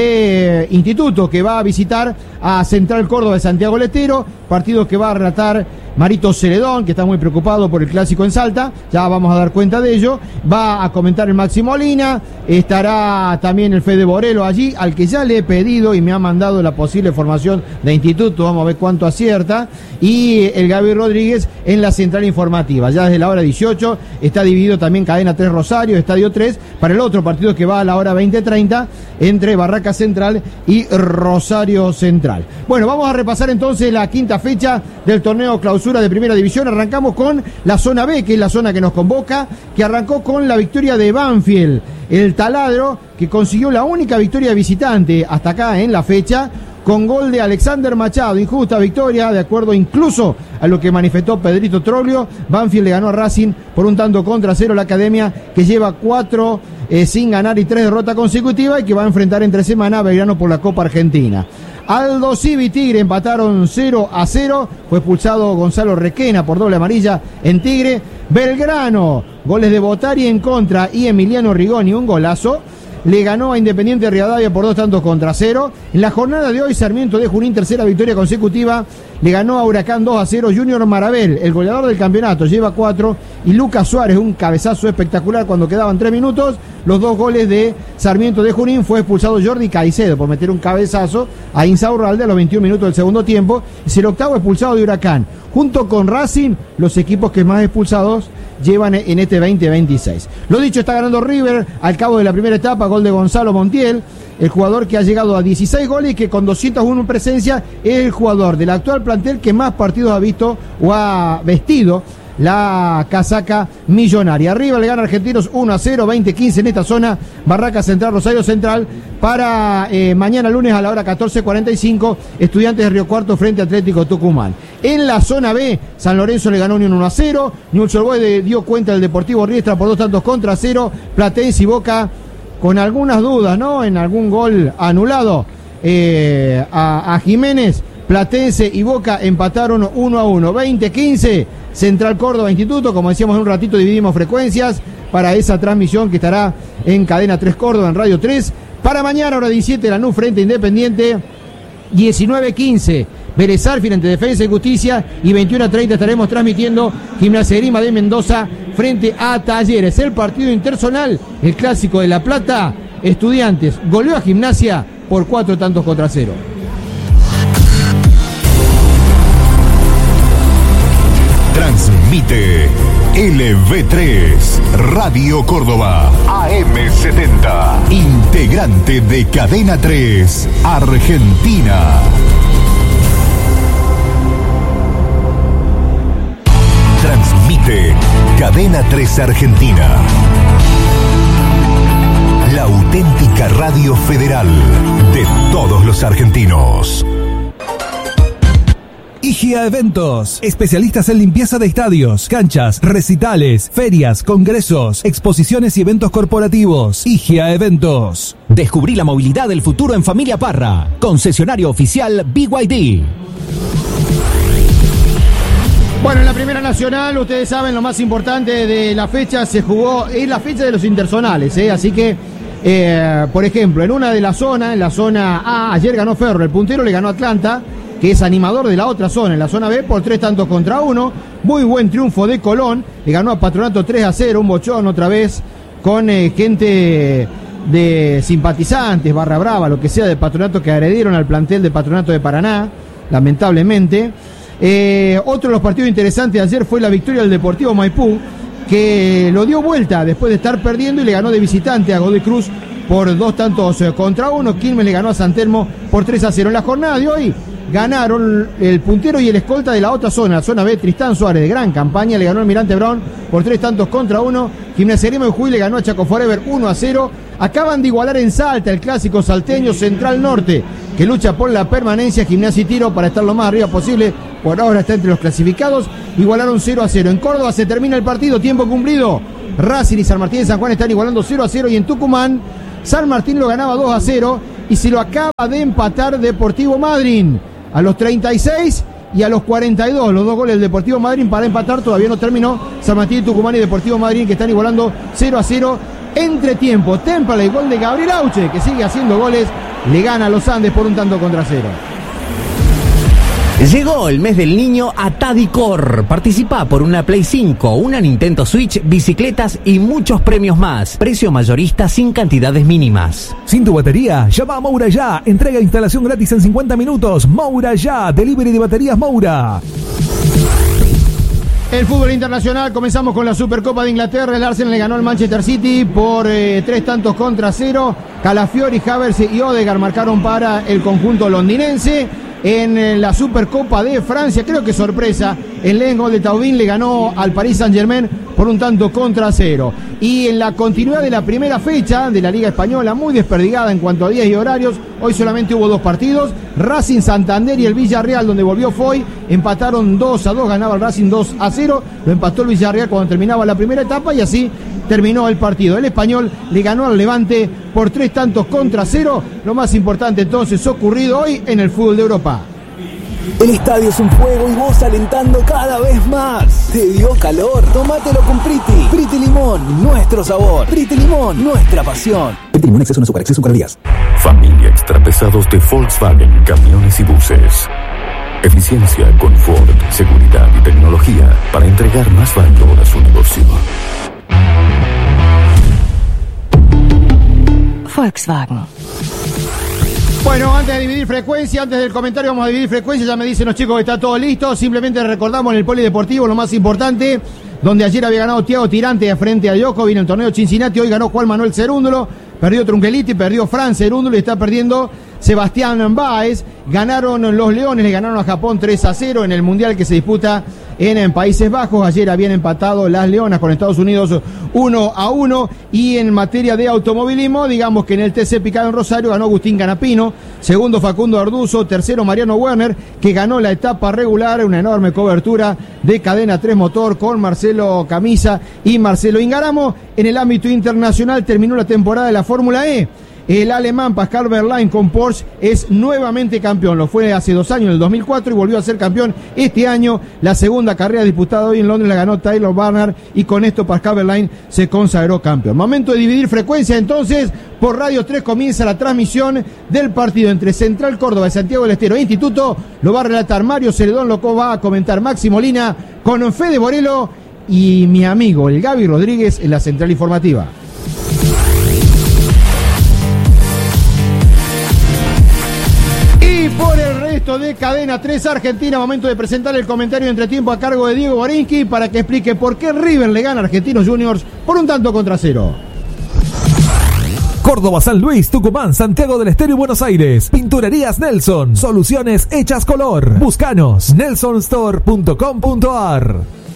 de Instituto, que va a visitar a Central Córdoba de Santiago del Estero, partido que va a relatar Marito Celedón, que está muy preocupado por el clásico en Salta, ya vamos a dar cuenta de ello. Va a comentar el Maxi Molina, estará también el Fede Borelo allí, al que ya le he pedido y me ha mandado la posible formación de Instituto, vamos a ver cuánto acierta, y el Gaby Rodríguez en la central informativa. Ya desde la hora 18 está dividido también Cadena 3 Rosario, Estadio 3, para el otro partido que va a la hora 20:30 entre Barraca Central y Rosario Central. Bueno, vamos a repasar entonces la quinta fecha del torneo clausura de Primera División. Arrancamos con la zona B, que es la zona que nos convoca, que arrancó con la victoria de Banfield, el taladro, que consiguió la única victoria visitante hasta acá en la fecha, con gol de Alexander Machado. Injusta victoria, de acuerdo incluso a lo que manifestó Pedrito Troglio. Banfield le ganó a Racing por un tanto contra cero, la academia que lleva 4 sin ganar y 3 derrotas consecutivas, y que va a enfrentar entre semana a Belgrano por la Copa Argentina. Aldo Civi Tigre empataron 0-0, fue expulsado Gonzalo Requena por doble amarilla en Tigre. Belgrano, goles de Botari en contra y Emiliano Rigoni, un golazo, le ganó a Independiente Rivadavia por 2 tantos contra 0. En la jornada de hoy, Sarmiento de Junín, tercera victoria consecutiva, le ganó a Huracán 2-0. Junior Marabel, el goleador del campeonato, lleva 4, y Lucas Suárez, un cabezazo espectacular cuando quedaban 3 minutos. Los 2 goles de Sarmiento de Junín. Fue expulsado Jordi Caicedo por meter un cabezazo a Insaurralde a los 21 minutos del segundo tiempo. Es el octavo expulsado de Huracán. Junto con Racing, los equipos que más expulsados llevan en este 2026. Lo dicho, está ganando River al cabo de la primera etapa, gol de Gonzalo Montiel, el jugador que ha llegado a 16 goles y que con 201 presencia es el jugador del actual plantel que más partidos ha visto o ha vestido la casaca millonaria. Arriba le gana Argentinos 1-0, 20-15 en esta zona. Barraca Central, Rosario Central. Para mañana lunes a la hora 14:45, Estudiantes de Río Cuarto frente a Atlético Tucumán. En la zona B, San Lorenzo le ganó Unión 1-0. Newell's Old Boys dio cuenta del Deportivo Riestra por 2 tantos contra 0. Platense y Boca con algunas dudas, ¿no? En algún gol anulado a Jiménez. Platense y Boca empataron 1-1. 20-15, Central Córdoba Instituto. Como decíamos, en un ratito dividimos frecuencias para esa transmisión que estará en Cadena 3 Córdoba, en Radio 3. Para mañana, hora 17, Lanús frente a Independiente. 19-15, Vélez Sarsfield ante Defensa y Justicia. Y 21:30 estaremos transmitiendo Gimnasia Grima de Mendoza frente a Talleres. El partido interzonal, el clásico de La Plata. Estudiantes goleó a Gimnasia por 4 tantos contra 0. Transmite LV3 Radio Córdoba AM70, integrante de Cadena 3 Argentina. Transmite Cadena 3 Argentina, la auténtica radio federal de todos los argentinos. IGA Eventos, especialistas en limpieza de estadios, canchas, recitales, ferias, congresos, exposiciones y eventos corporativos. IGA Eventos. Descubrí la movilidad del futuro en Familia Parra. Concesionario oficial BYD. Bueno, en la Primera Nacional, ustedes saben, lo más importante de la fecha se jugó, es la fecha de los interzonales, así que, por ejemplo, en una de las zonas, en la zona A, ayer ganó Ferro, el puntero le ganó a Atlanta, que es animador de la otra zona, en la zona B, por 3 tantos contra 1. Muy buen triunfo de Colón, le ganó a Patronato 3-0, un bochón otra vez con gente de simpatizantes, barra brava, lo que sea, de Patronato, que agredieron al plantel de Patronato de Paraná, lamentablemente. Otro de los partidos interesantes de ayer fue la victoria del Deportivo Maipú, que lo dio vuelta después de estar perdiendo y le ganó de visitante a Godoy Cruz por 2 tantos contra 1. Quilmes le ganó a San Telmo por 3-0. En la jornada de hoy, ganaron el puntero y el escolta de la otra zona, la zona B, Tristán Suárez, de gran campaña, le ganó el Almirante Brown por 3-1. Gimnasia Grima de Jujuy le ganó a Chaco Forever 1-0. Acaban de igualar en Salta el clásico salteño Central Norte, que lucha por la permanencia. Gimnasia y Tiro, para estar lo más arriba posible, por ahora está entre los clasificados, igualaron 0-0. En Córdoba se termina el partido, tiempo cumplido. Racing y San Martín de San Juan están igualando 0-0, y en Tucumán San Martín lo ganaba 2-0 y se lo acaba de empatar Deportivo Madryn a los 36 y a los 42, los dos goles del Deportivo Madryn para empatar. Todavía no terminó. San Martín, Tucumán y Deportivo Madryn, que están igualando 0-0. Entretiempo, Temperley, gol de Gabriel Auche, que sigue haciendo goles, le gana a los Andes por 1-0. Llegó el mes del niño a Tadicor. Participa por una Play 5, una Nintendo Switch, bicicletas y muchos premios más. Precio mayorista sin cantidades mínimas. ¿Sin tu batería? Llama a Moura Ya. Entrega e instalación gratis en 50 minutos. Moura Ya. Delivery de baterías Moura. El fútbol internacional, comenzamos con la Supercopa de Inglaterra. El Arsenal le ganó al Manchester City por 3-0. Calafiori, Havertz y Odegaard marcaron para el conjunto londinense. En la Supercopa de Francia, creo que sorpresa, el Lens de Taubín le ganó al Paris Saint-Germain por 1-0. Y en la continuidad de la primera fecha de la Liga Española, muy desperdigada en cuanto a días y horarios, hoy solamente hubo 2 partidos. Racing Santander y el Villarreal, donde volvió Foy, empataron 2-2, ganaba el Racing 2-0, lo empató el Villarreal cuando terminaba la primera etapa, y así terminó el partido. El Español le ganó al Levante por 3-0. Lo más importante entonces ocurrido hoy en el fútbol de Europa. El estadio es un juego y vos alentando cada vez más. ¿Te dio calor? Tómatelo con Priti. Priti Limón, nuestro sabor. Priti Limón, nuestra pasión. Priti Limón, exceso en azúcar, exceso en calorías. Familia extra pesados de Volkswagen, camiones y buses. Eficiencia, confort, seguridad y tecnología para entregar más valor a su negocio. Volkswagen. Bueno, antes de dividir frecuencia, antes del comentario vamos a dividir frecuencia. Ya me dicen los chicos que está todo listo. Simplemente recordamos en el polideportivo lo más importante, donde ayer había ganado Thiago Tirante frente a Djokovic en el torneo Cincinnati. Hoy ganó Juan Manuel Cerúndolo, perdió Trungeliti, perdió Fran Cerúndolo y está perdiendo Sebastián Báez. Ganaron los Leones, le ganaron a Japón 3-0 en el Mundial que se disputa en Países Bajos. Ayer habían empatado las Leonas con Estados Unidos 1-1. Y en materia de automovilismo, digamos que en el TC Picado en Rosario ganó Agustín Canapino, segundo Facundo Arduzo, tercero Mariano Werner, que ganó la etapa regular, una enorme cobertura de Cadena 3 Motor con Marcelo Camisa y Marcelo Ingaramo. En el ámbito internacional terminó la temporada de la Fórmula E. El alemán Pascal Wehrlein con Porsche es nuevamente campeón. Lo fue hace 2 años, en el 2004, y volvió a ser campeón este año. La segunda carrera disputada hoy en Londres la ganó Taylor Barnard, y con esto Pascal Wehrlein se consagró campeón. Momento de dividir frecuencia entonces. Por Radio 3 comienza la transmisión del partido entre Central Córdoba y Santiago del Estero Instituto. Lo va a relatar Mario Celedón, lo va a comentar Maxi Molina, con Fede Borelo y mi amigo el Gaby Rodríguez en la central informativa. Por el resto de Cadena 3 Argentina, momento de presentar el comentario de entretiempo a cargo de Diego Borinsky para que explique por qué River le gana a Argentinos Juniors por 1-0. Córdoba, San Luis, Tucumán, Santiago del Estero y Buenos Aires. Pinturerías Nelson. Soluciones hechas color. Búscanos. nelsonstore.com.ar.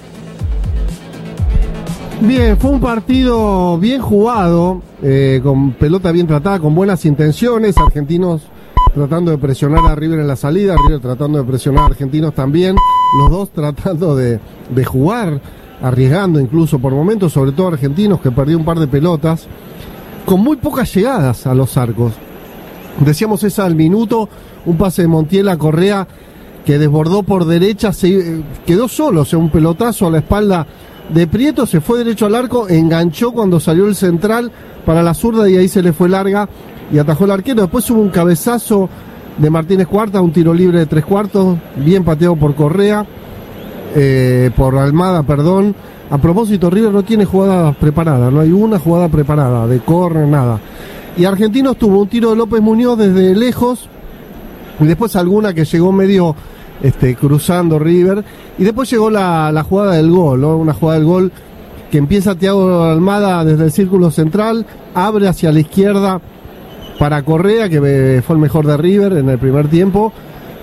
Bien, fue un partido bien jugado, con pelota bien tratada, con buenas intenciones. Argentinos tratando de presionar a River en la salida, River tratando de presionar a Argentinos también, los dos tratando de jugar, arriesgando incluso por momentos, sobre todo Argentinos, que perdió un par de pelotas, con muy pocas llegadas a los arcos. Decíamos esa al minuto, un pase de Montiel a Correa que desbordó por derecha, se quedó solo, o sea, un pelotazo a la espalda de Prieto, se fue derecho al arco, enganchó cuando salió el central para la zurda y ahí se le fue larga y atajó el arquero. Después hubo un cabezazo de Martínez Cuarta, un tiro libre de 3/4, bien pateado por Correa, por Almada, perdón. A propósito, River no tiene jugadas preparadas, no hay una jugada preparada, de córner, nada. Y Argentinos tuvo un tiro de López Muñoz desde lejos, y después alguna que llegó medio cruzando River, y después llegó la jugada del gol, ¿no? Una jugada del gol que empieza Thiago Almada desde el círculo central, abre hacia la izquierda para Correa, que fue el mejor de River en el primer tiempo,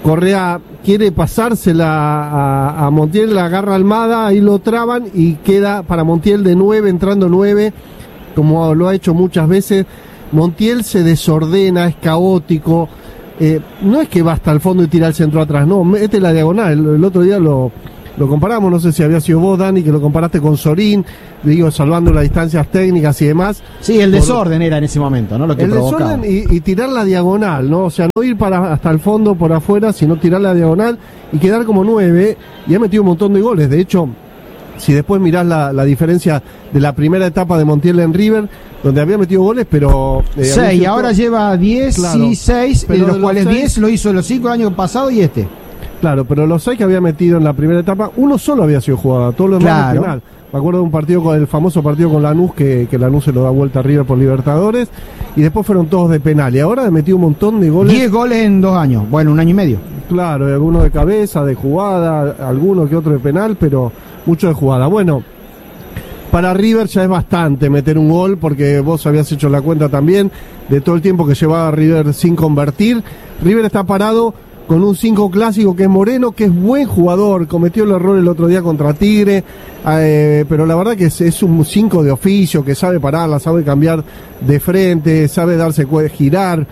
Correa quiere pasársela a Montiel, la agarra Almada, ahí lo traban y queda para Montiel de 9, entrando 9, como lo ha hecho muchas veces. Montiel se desordena, es caótico, no es que va hasta el fondo y tira el centro atrás, no, mete la diagonal. El otro día lo comparamos, no sé si había sido vos, Dani, que lo comparaste con Sorín, digo, salvando las distancias técnicas y demás. Sí, el desorden era en ese momento, ¿no? Lo que provocaba. Desorden y tirar la diagonal, ¿no? O sea, no ir hasta el fondo por afuera, sino tirar la diagonal y quedar como 9, y ha metido un montón de goles. De hecho, si después mirás la diferencia de la primera etapa de Montiel en River, donde había metido goles, pero... 6, y ahora lleva 10 y 6, de los cuales 10 lo hizo los 5 el año pasado y este. Claro, pero los 6 que había metido en la primera etapa, uno solo había sido jugado, todos los demás de penal. Me acuerdo de un partido el famoso partido con Lanús, que Lanús se lo da vuelta a River por Libertadores, y después fueron todos de penal, y ahora ha metido un montón de goles. 10 goles en 2 años, bueno, 1 año y medio. Claro, algunos de cabeza, de jugada, algunos que otro de penal, pero mucho de jugada. Bueno, para River ya es bastante meter un gol, porque vos habías hecho la cuenta también de todo el tiempo que llevaba River sin convertir. River está parado con un 5 clásico que es Moreno, que es buen jugador, cometió el error el otro día contra Tigre, pero la verdad que es un 5 de oficio, que sabe pararla, sabe cambiar de frente, sabe girar,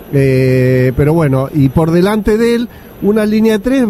pero bueno, y por delante de él, una línea de 3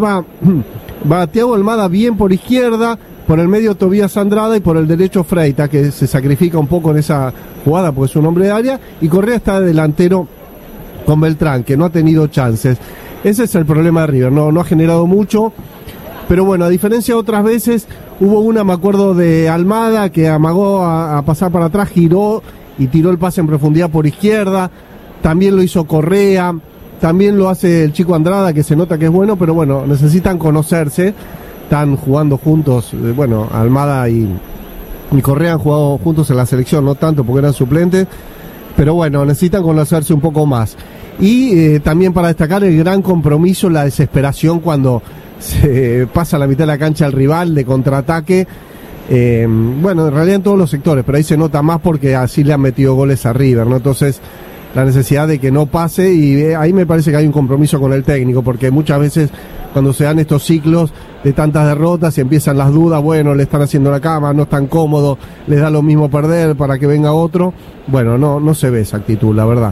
va Thiago Almada bien por izquierda, por el medio Tobías Andrada y por el derecho Freita, que se sacrifica un poco en esa jugada porque es un hombre de área, y Correa está de delantero con Beltrán, que no ha tenido chances. Ese es el problema de River, no ha generado mucho, pero bueno, a diferencia de otras veces, hubo una, me acuerdo, de Almada, que amagó a pasar para atrás, giró y tiró el pase en profundidad por izquierda, también lo hizo Correa, también lo hace el chico Andrada, que se nota que es bueno, pero bueno, necesitan conocerse, están jugando juntos, bueno, Almada y Correa han jugado juntos en la selección, no tanto porque eran suplentes, pero bueno, necesitan conocerse un poco más. Y también para destacar el gran compromiso, la desesperación cuando se pasa a la mitad de la cancha el rival de contraataque. Bueno, en realidad en todos los sectores, pero ahí se nota más porque así le han metido goles a River, ¿no? Entonces, la necesidad de que no pase, y ahí me parece que hay un compromiso con el técnico, porque muchas veces cuando se dan estos ciclos de tantas derrotas y empiezan las dudas, bueno, le están haciendo la cama, no están cómodos, les da lo mismo perder para que venga otro. Bueno, no se ve esa actitud, la verdad.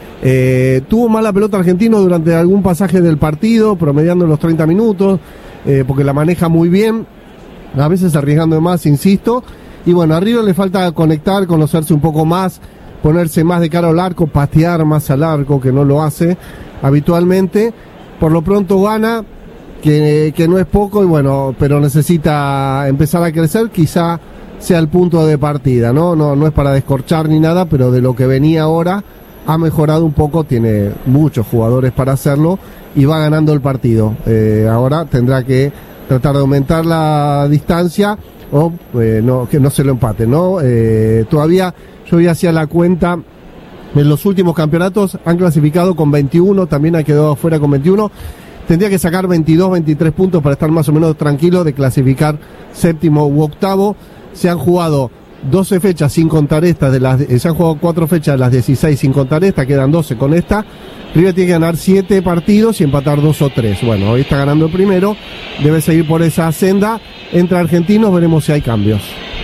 Tuvo mala pelota Argentino durante algún pasaje del partido, promediando los 30 minutos, porque la maneja muy bien, a veces arriesgando de más, insisto, y bueno, a River le falta conectar, conocerse un poco más, ponerse más de cara al arco, patear más al arco, que no lo hace habitualmente. Por lo pronto gana, que no es poco, y bueno, pero necesita empezar a crecer, quizá sea el punto de partida, no es para descorchar ni nada, pero de lo que venía ahora ha mejorado un poco, tiene muchos jugadores para hacerlo y va ganando el partido. Ahora tendrá que tratar de aumentar la distancia o que no se lo empate, ¿no? Todavía yo ya hacía la cuenta, en los últimos campeonatos han clasificado con 21, también ha quedado afuera con 21. Tendría que sacar 22, 23 puntos para estar más o menos tranquilo de clasificar séptimo u octavo. Se han jugado 12 fechas sin contar esta, se han jugado 4 fechas de las 16 sin contar esta, quedan 12 con esta. River tiene que ganar 7 partidos y empatar 2 o 3. Bueno, hoy está ganando el primero, debe seguir por esa senda. Entre argentinos veremos si hay cambios.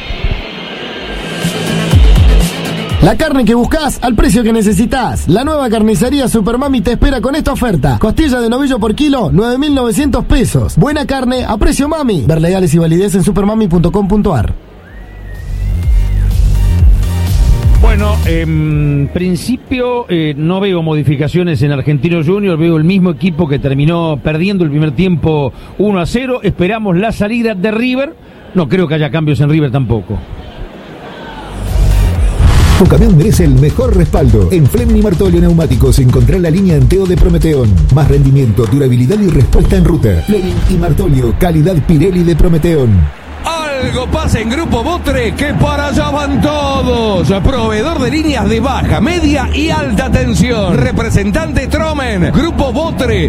La carne que buscas al precio que necesitas. La nueva carnicería Supermami te espera con esta oferta. Costilla de novillo por kilo, 9.900 pesos. Buena carne a precio mami. Ver legales y validez en supermami.com.ar. Bueno, en principio no veo modificaciones en Argentinos Juniors, veo el mismo equipo que terminó perdiendo el primer tiempo 1-0. Esperamos la salida de River. No creo que haya cambios en River tampoco. Tu camión merece el mejor respaldo. En Fleming Martolio Neumáticos encontrá la línea Enteo de Prometeón. Más rendimiento, durabilidad y respuesta en ruta. Fleming y Martolio, calidad Pirelli de Prometeón. Algo pasa en Grupo Botre, que para allá van todos. Proveedor de líneas de baja, media y alta tensión. Representante Tromen. Grupo Botre,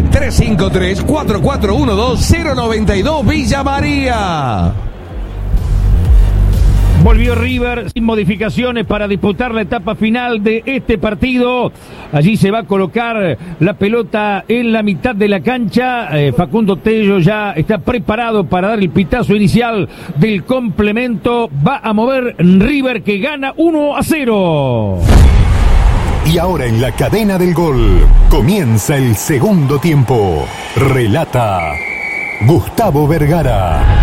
353-4412-092 Villa María. Volvió River sin modificaciones para disputar la etapa final de este partido. Allí se va a colocar la pelota en la mitad de la cancha. Facundo Tello ya está preparado para dar el pitazo inicial del complemento. Va a mover River, que gana 1-0. Y ahora en la cadena del gol comienza el segundo tiempo. Relata Gustavo Vergara.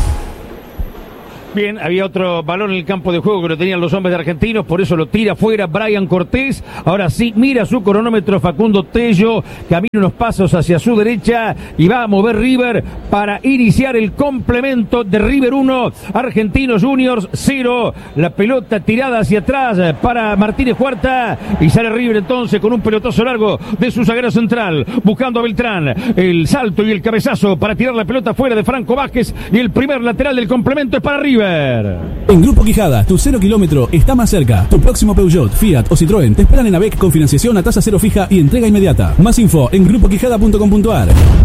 Bien, había otro balón en el campo de juego que lo tenían los hombres de Argentinos, por eso lo tira fuera Brian Cortés. Ahora sí, mira su cronómetro Facundo Tello, camina unos pasos hacia su derecha y va a mover River para iniciar el complemento de River 1, Argentinos Juniors 0. La pelota tirada hacia atrás para Martínez Huerta y sale River entonces con un pelotazo largo de su zaguero central, buscando a Beltrán. El salto y el cabezazo para tirar la pelota fuera de Franco Vázquez y el primer lateral del complemento es para River. En Grupo Quijada, tu 0 kilómetro está más cerca. Tu próximo Peugeot, Fiat o Citroën te esperan en ABEC con financiación a tasa cero fija y entrega inmediata. Más info en grupoquijada.com.ar.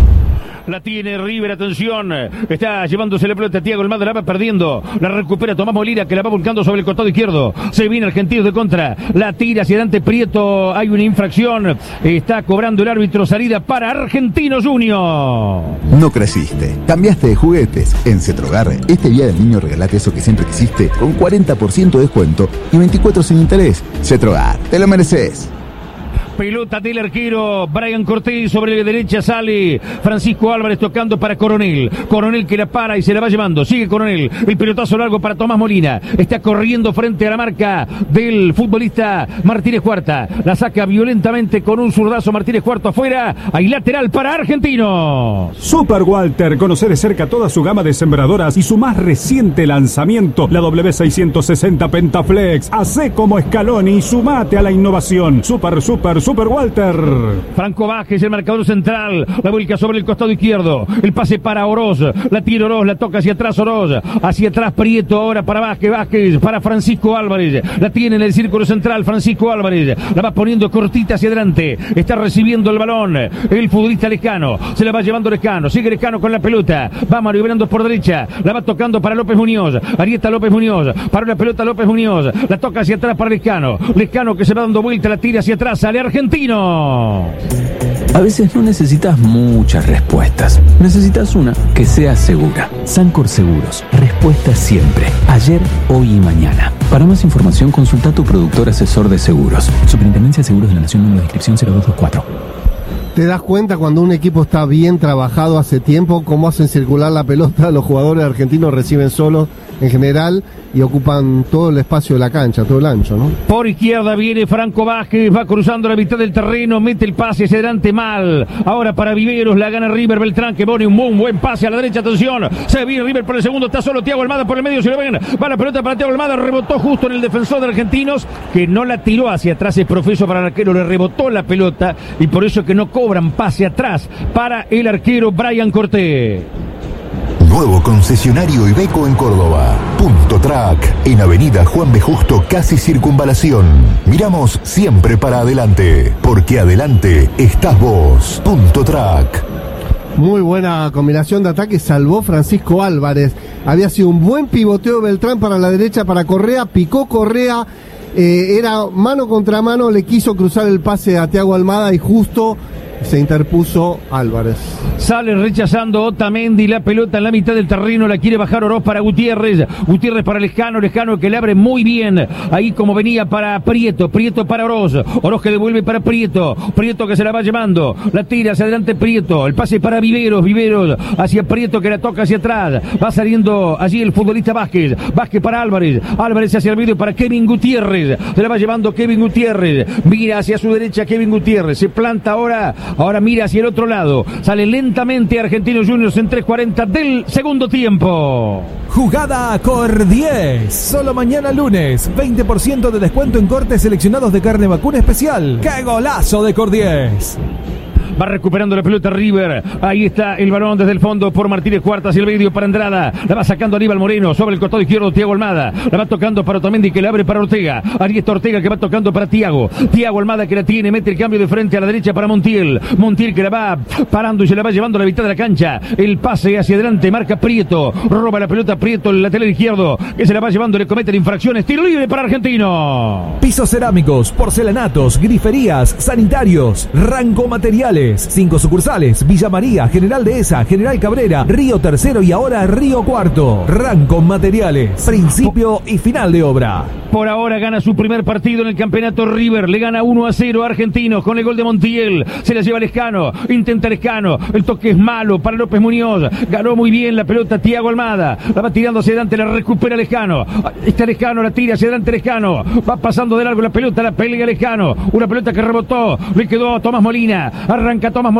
La tiene River, atención, está llevándose la pelota Thiago Almada, la va perdiendo, la recupera Tomás Molina, que la va volcando sobre el costado izquierdo, se viene Argentinos de contra, la tira hacia adelante Prieto, hay una infracción, está cobrando el árbitro, salida para Argentinos Juniors. No creciste, cambiaste de juguetes. En Cetrogar, este día del niño regalate eso que siempre quisiste, con 40% de descuento y 24 sin interés. Cetrogar, te lo mereces. Pelota del arquero Brian Cortés, sobre la derecha sale Francisco Álvarez tocando para Coronel. Coronel que la para y se la va llevando. Sigue Coronel. El pelotazo largo para Tomás Molina. Está corriendo frente a la marca del futbolista Martínez Huerta. La saca violentamente con un zurdazo Martínez Huerta afuera. Hay lateral para Argentinos. Super Walter, conoce de cerca toda su gama de sembradoras y su más reciente lanzamiento, la W660 Pentaflex. Hacé como Scaloni y sumate a la innovación. Super Walter. Franco Vázquez, el marcador central, la vuelca sobre el costado izquierdo, el pase para Oroz, la tira Oroz, la toca hacia atrás Oroz, hacia atrás Prieto, ahora para Vázquez, para Francisco Álvarez, la tiene en el círculo central Francisco Álvarez, la va poniendo cortita hacia adelante, está recibiendo el balón, el futbolista Lescano, se la va llevando Lescano, sigue Lescano con la pelota, va maniobrando por derecha, la va tocando para López Muñoz, Arieta López Muñoz, para la pelota López Muñoz, la toca hacia atrás para Lescano que se va dando vuelta, la tira hacia atrás, sale Argentino. A veces no necesitas muchas respuestas, necesitas una que sea segura. Sancor Seguros, respuesta siempre, ayer, hoy y mañana. Para más información consulta a tu productor asesor de seguros. Superintendencia de Seguros de la Nación, número de inscripción 0224. Te das cuenta cuando un equipo está bien trabajado hace tiempo, cómo hacen circular la pelota, los jugadores argentinos reciben solos en general y ocupan todo el espacio de la cancha, todo el ancho, ¿no? Por izquierda viene Franco Vázquez, va cruzando la mitad del terreno, mete el pase hacia adelante mal. Ahora para Viveros, la gana River. Beltrán que pone un buen pase a la derecha, atención. Se viene River por el segundo, está solo Thiago Almada por el medio, si lo ven, va la pelota para Thiago Almada, rebotó justo en el defensor de Argentinos, que no la tiró hacia atrás, es profeso para el arquero, le rebotó la pelota y por eso es que no cobran pase atrás para el arquero Brian Cortés. Nuevo concesionario Iveco en Córdoba. Punto Track, en Avenida Juan B. Justo, casi Circunvalación. Miramos siempre para adelante, porque adelante estás vos. Punto Track. Muy buena combinación de ataque, salvó Francisco Álvarez. Había sido un buen pivoteo de Beltrán para la derecha para Correa, picó Correa, era mano contra mano, le quiso cruzar el pase a Thiago Almada y justo se interpuso Álvarez. Sale rechazando Otamendi, la pelota en la mitad del terreno, la quiere bajar Oroz para Gutiérrez para Lescano que le abre muy bien, ahí como venía para Prieto para Oroz que devuelve para Prieto que se la va llevando, la tira hacia adelante Prieto, el pase para Viveros hacia Prieto que la toca hacia atrás, va saliendo allí el futbolista Vázquez para Álvarez hacia el medio para Kevin Gutiérrez, se la va llevando Kevin Gutiérrez, mira hacia su derecha Kevin Gutiérrez, se planta ahora mira hacia el otro lado, sale lentamente Argentinos Juniors en 3:40 del segundo tiempo. Jugada Cor 10. Solo mañana lunes, 20% de descuento en cortes seleccionados de carne vacuna especial. ¡Qué golazo de Cor 10! Va recuperando la pelota River. Ahí está el balón desde el fondo por Martínez Cuarta hacia el medio para Andrada. La va sacando Aníbal Moreno sobre el costado izquierdo. Thiago Almada. La va tocando para Otamendi que le abre para Ortega. Ahí está Ortega que va tocando para Thiago. Thiago Almada que la tiene. Mete el cambio de frente a la derecha para Montiel. Montiel que la va parando y se la va llevando a la mitad de la cancha. El pase hacia adelante. Marca Prieto. Roba la pelota Prieto, el lateral izquierdo. Que se la va llevando. Le comete la infracción. Tiro libre para Argentino. Pisos cerámicos, porcelanatos, griferías, sanitarios. Ranco Materiales. 5 sucursales. Villa María, General Dehesa, General Cabrera, Río Tercero y ahora Río Cuarto. Ranco Materiales. Principio y final de obra. Por ahora gana su primer partido en el campeonato River. Le gana 1-0 a Argentinos con el gol de Montiel. Se la lleva Lescano. Intenta Lescano. El toque es malo para López Muñoz. Ganó muy bien la pelota Thiago Almada. La va tirando hacia adelante. La recupera Lescano. Está Lescano. La tira hacia adelante Lescano. Va pasando de largo la pelota. La pelea Lescano. Una pelota que rebotó. Le quedó a Tomás Molina. Arranca Tomás Molina.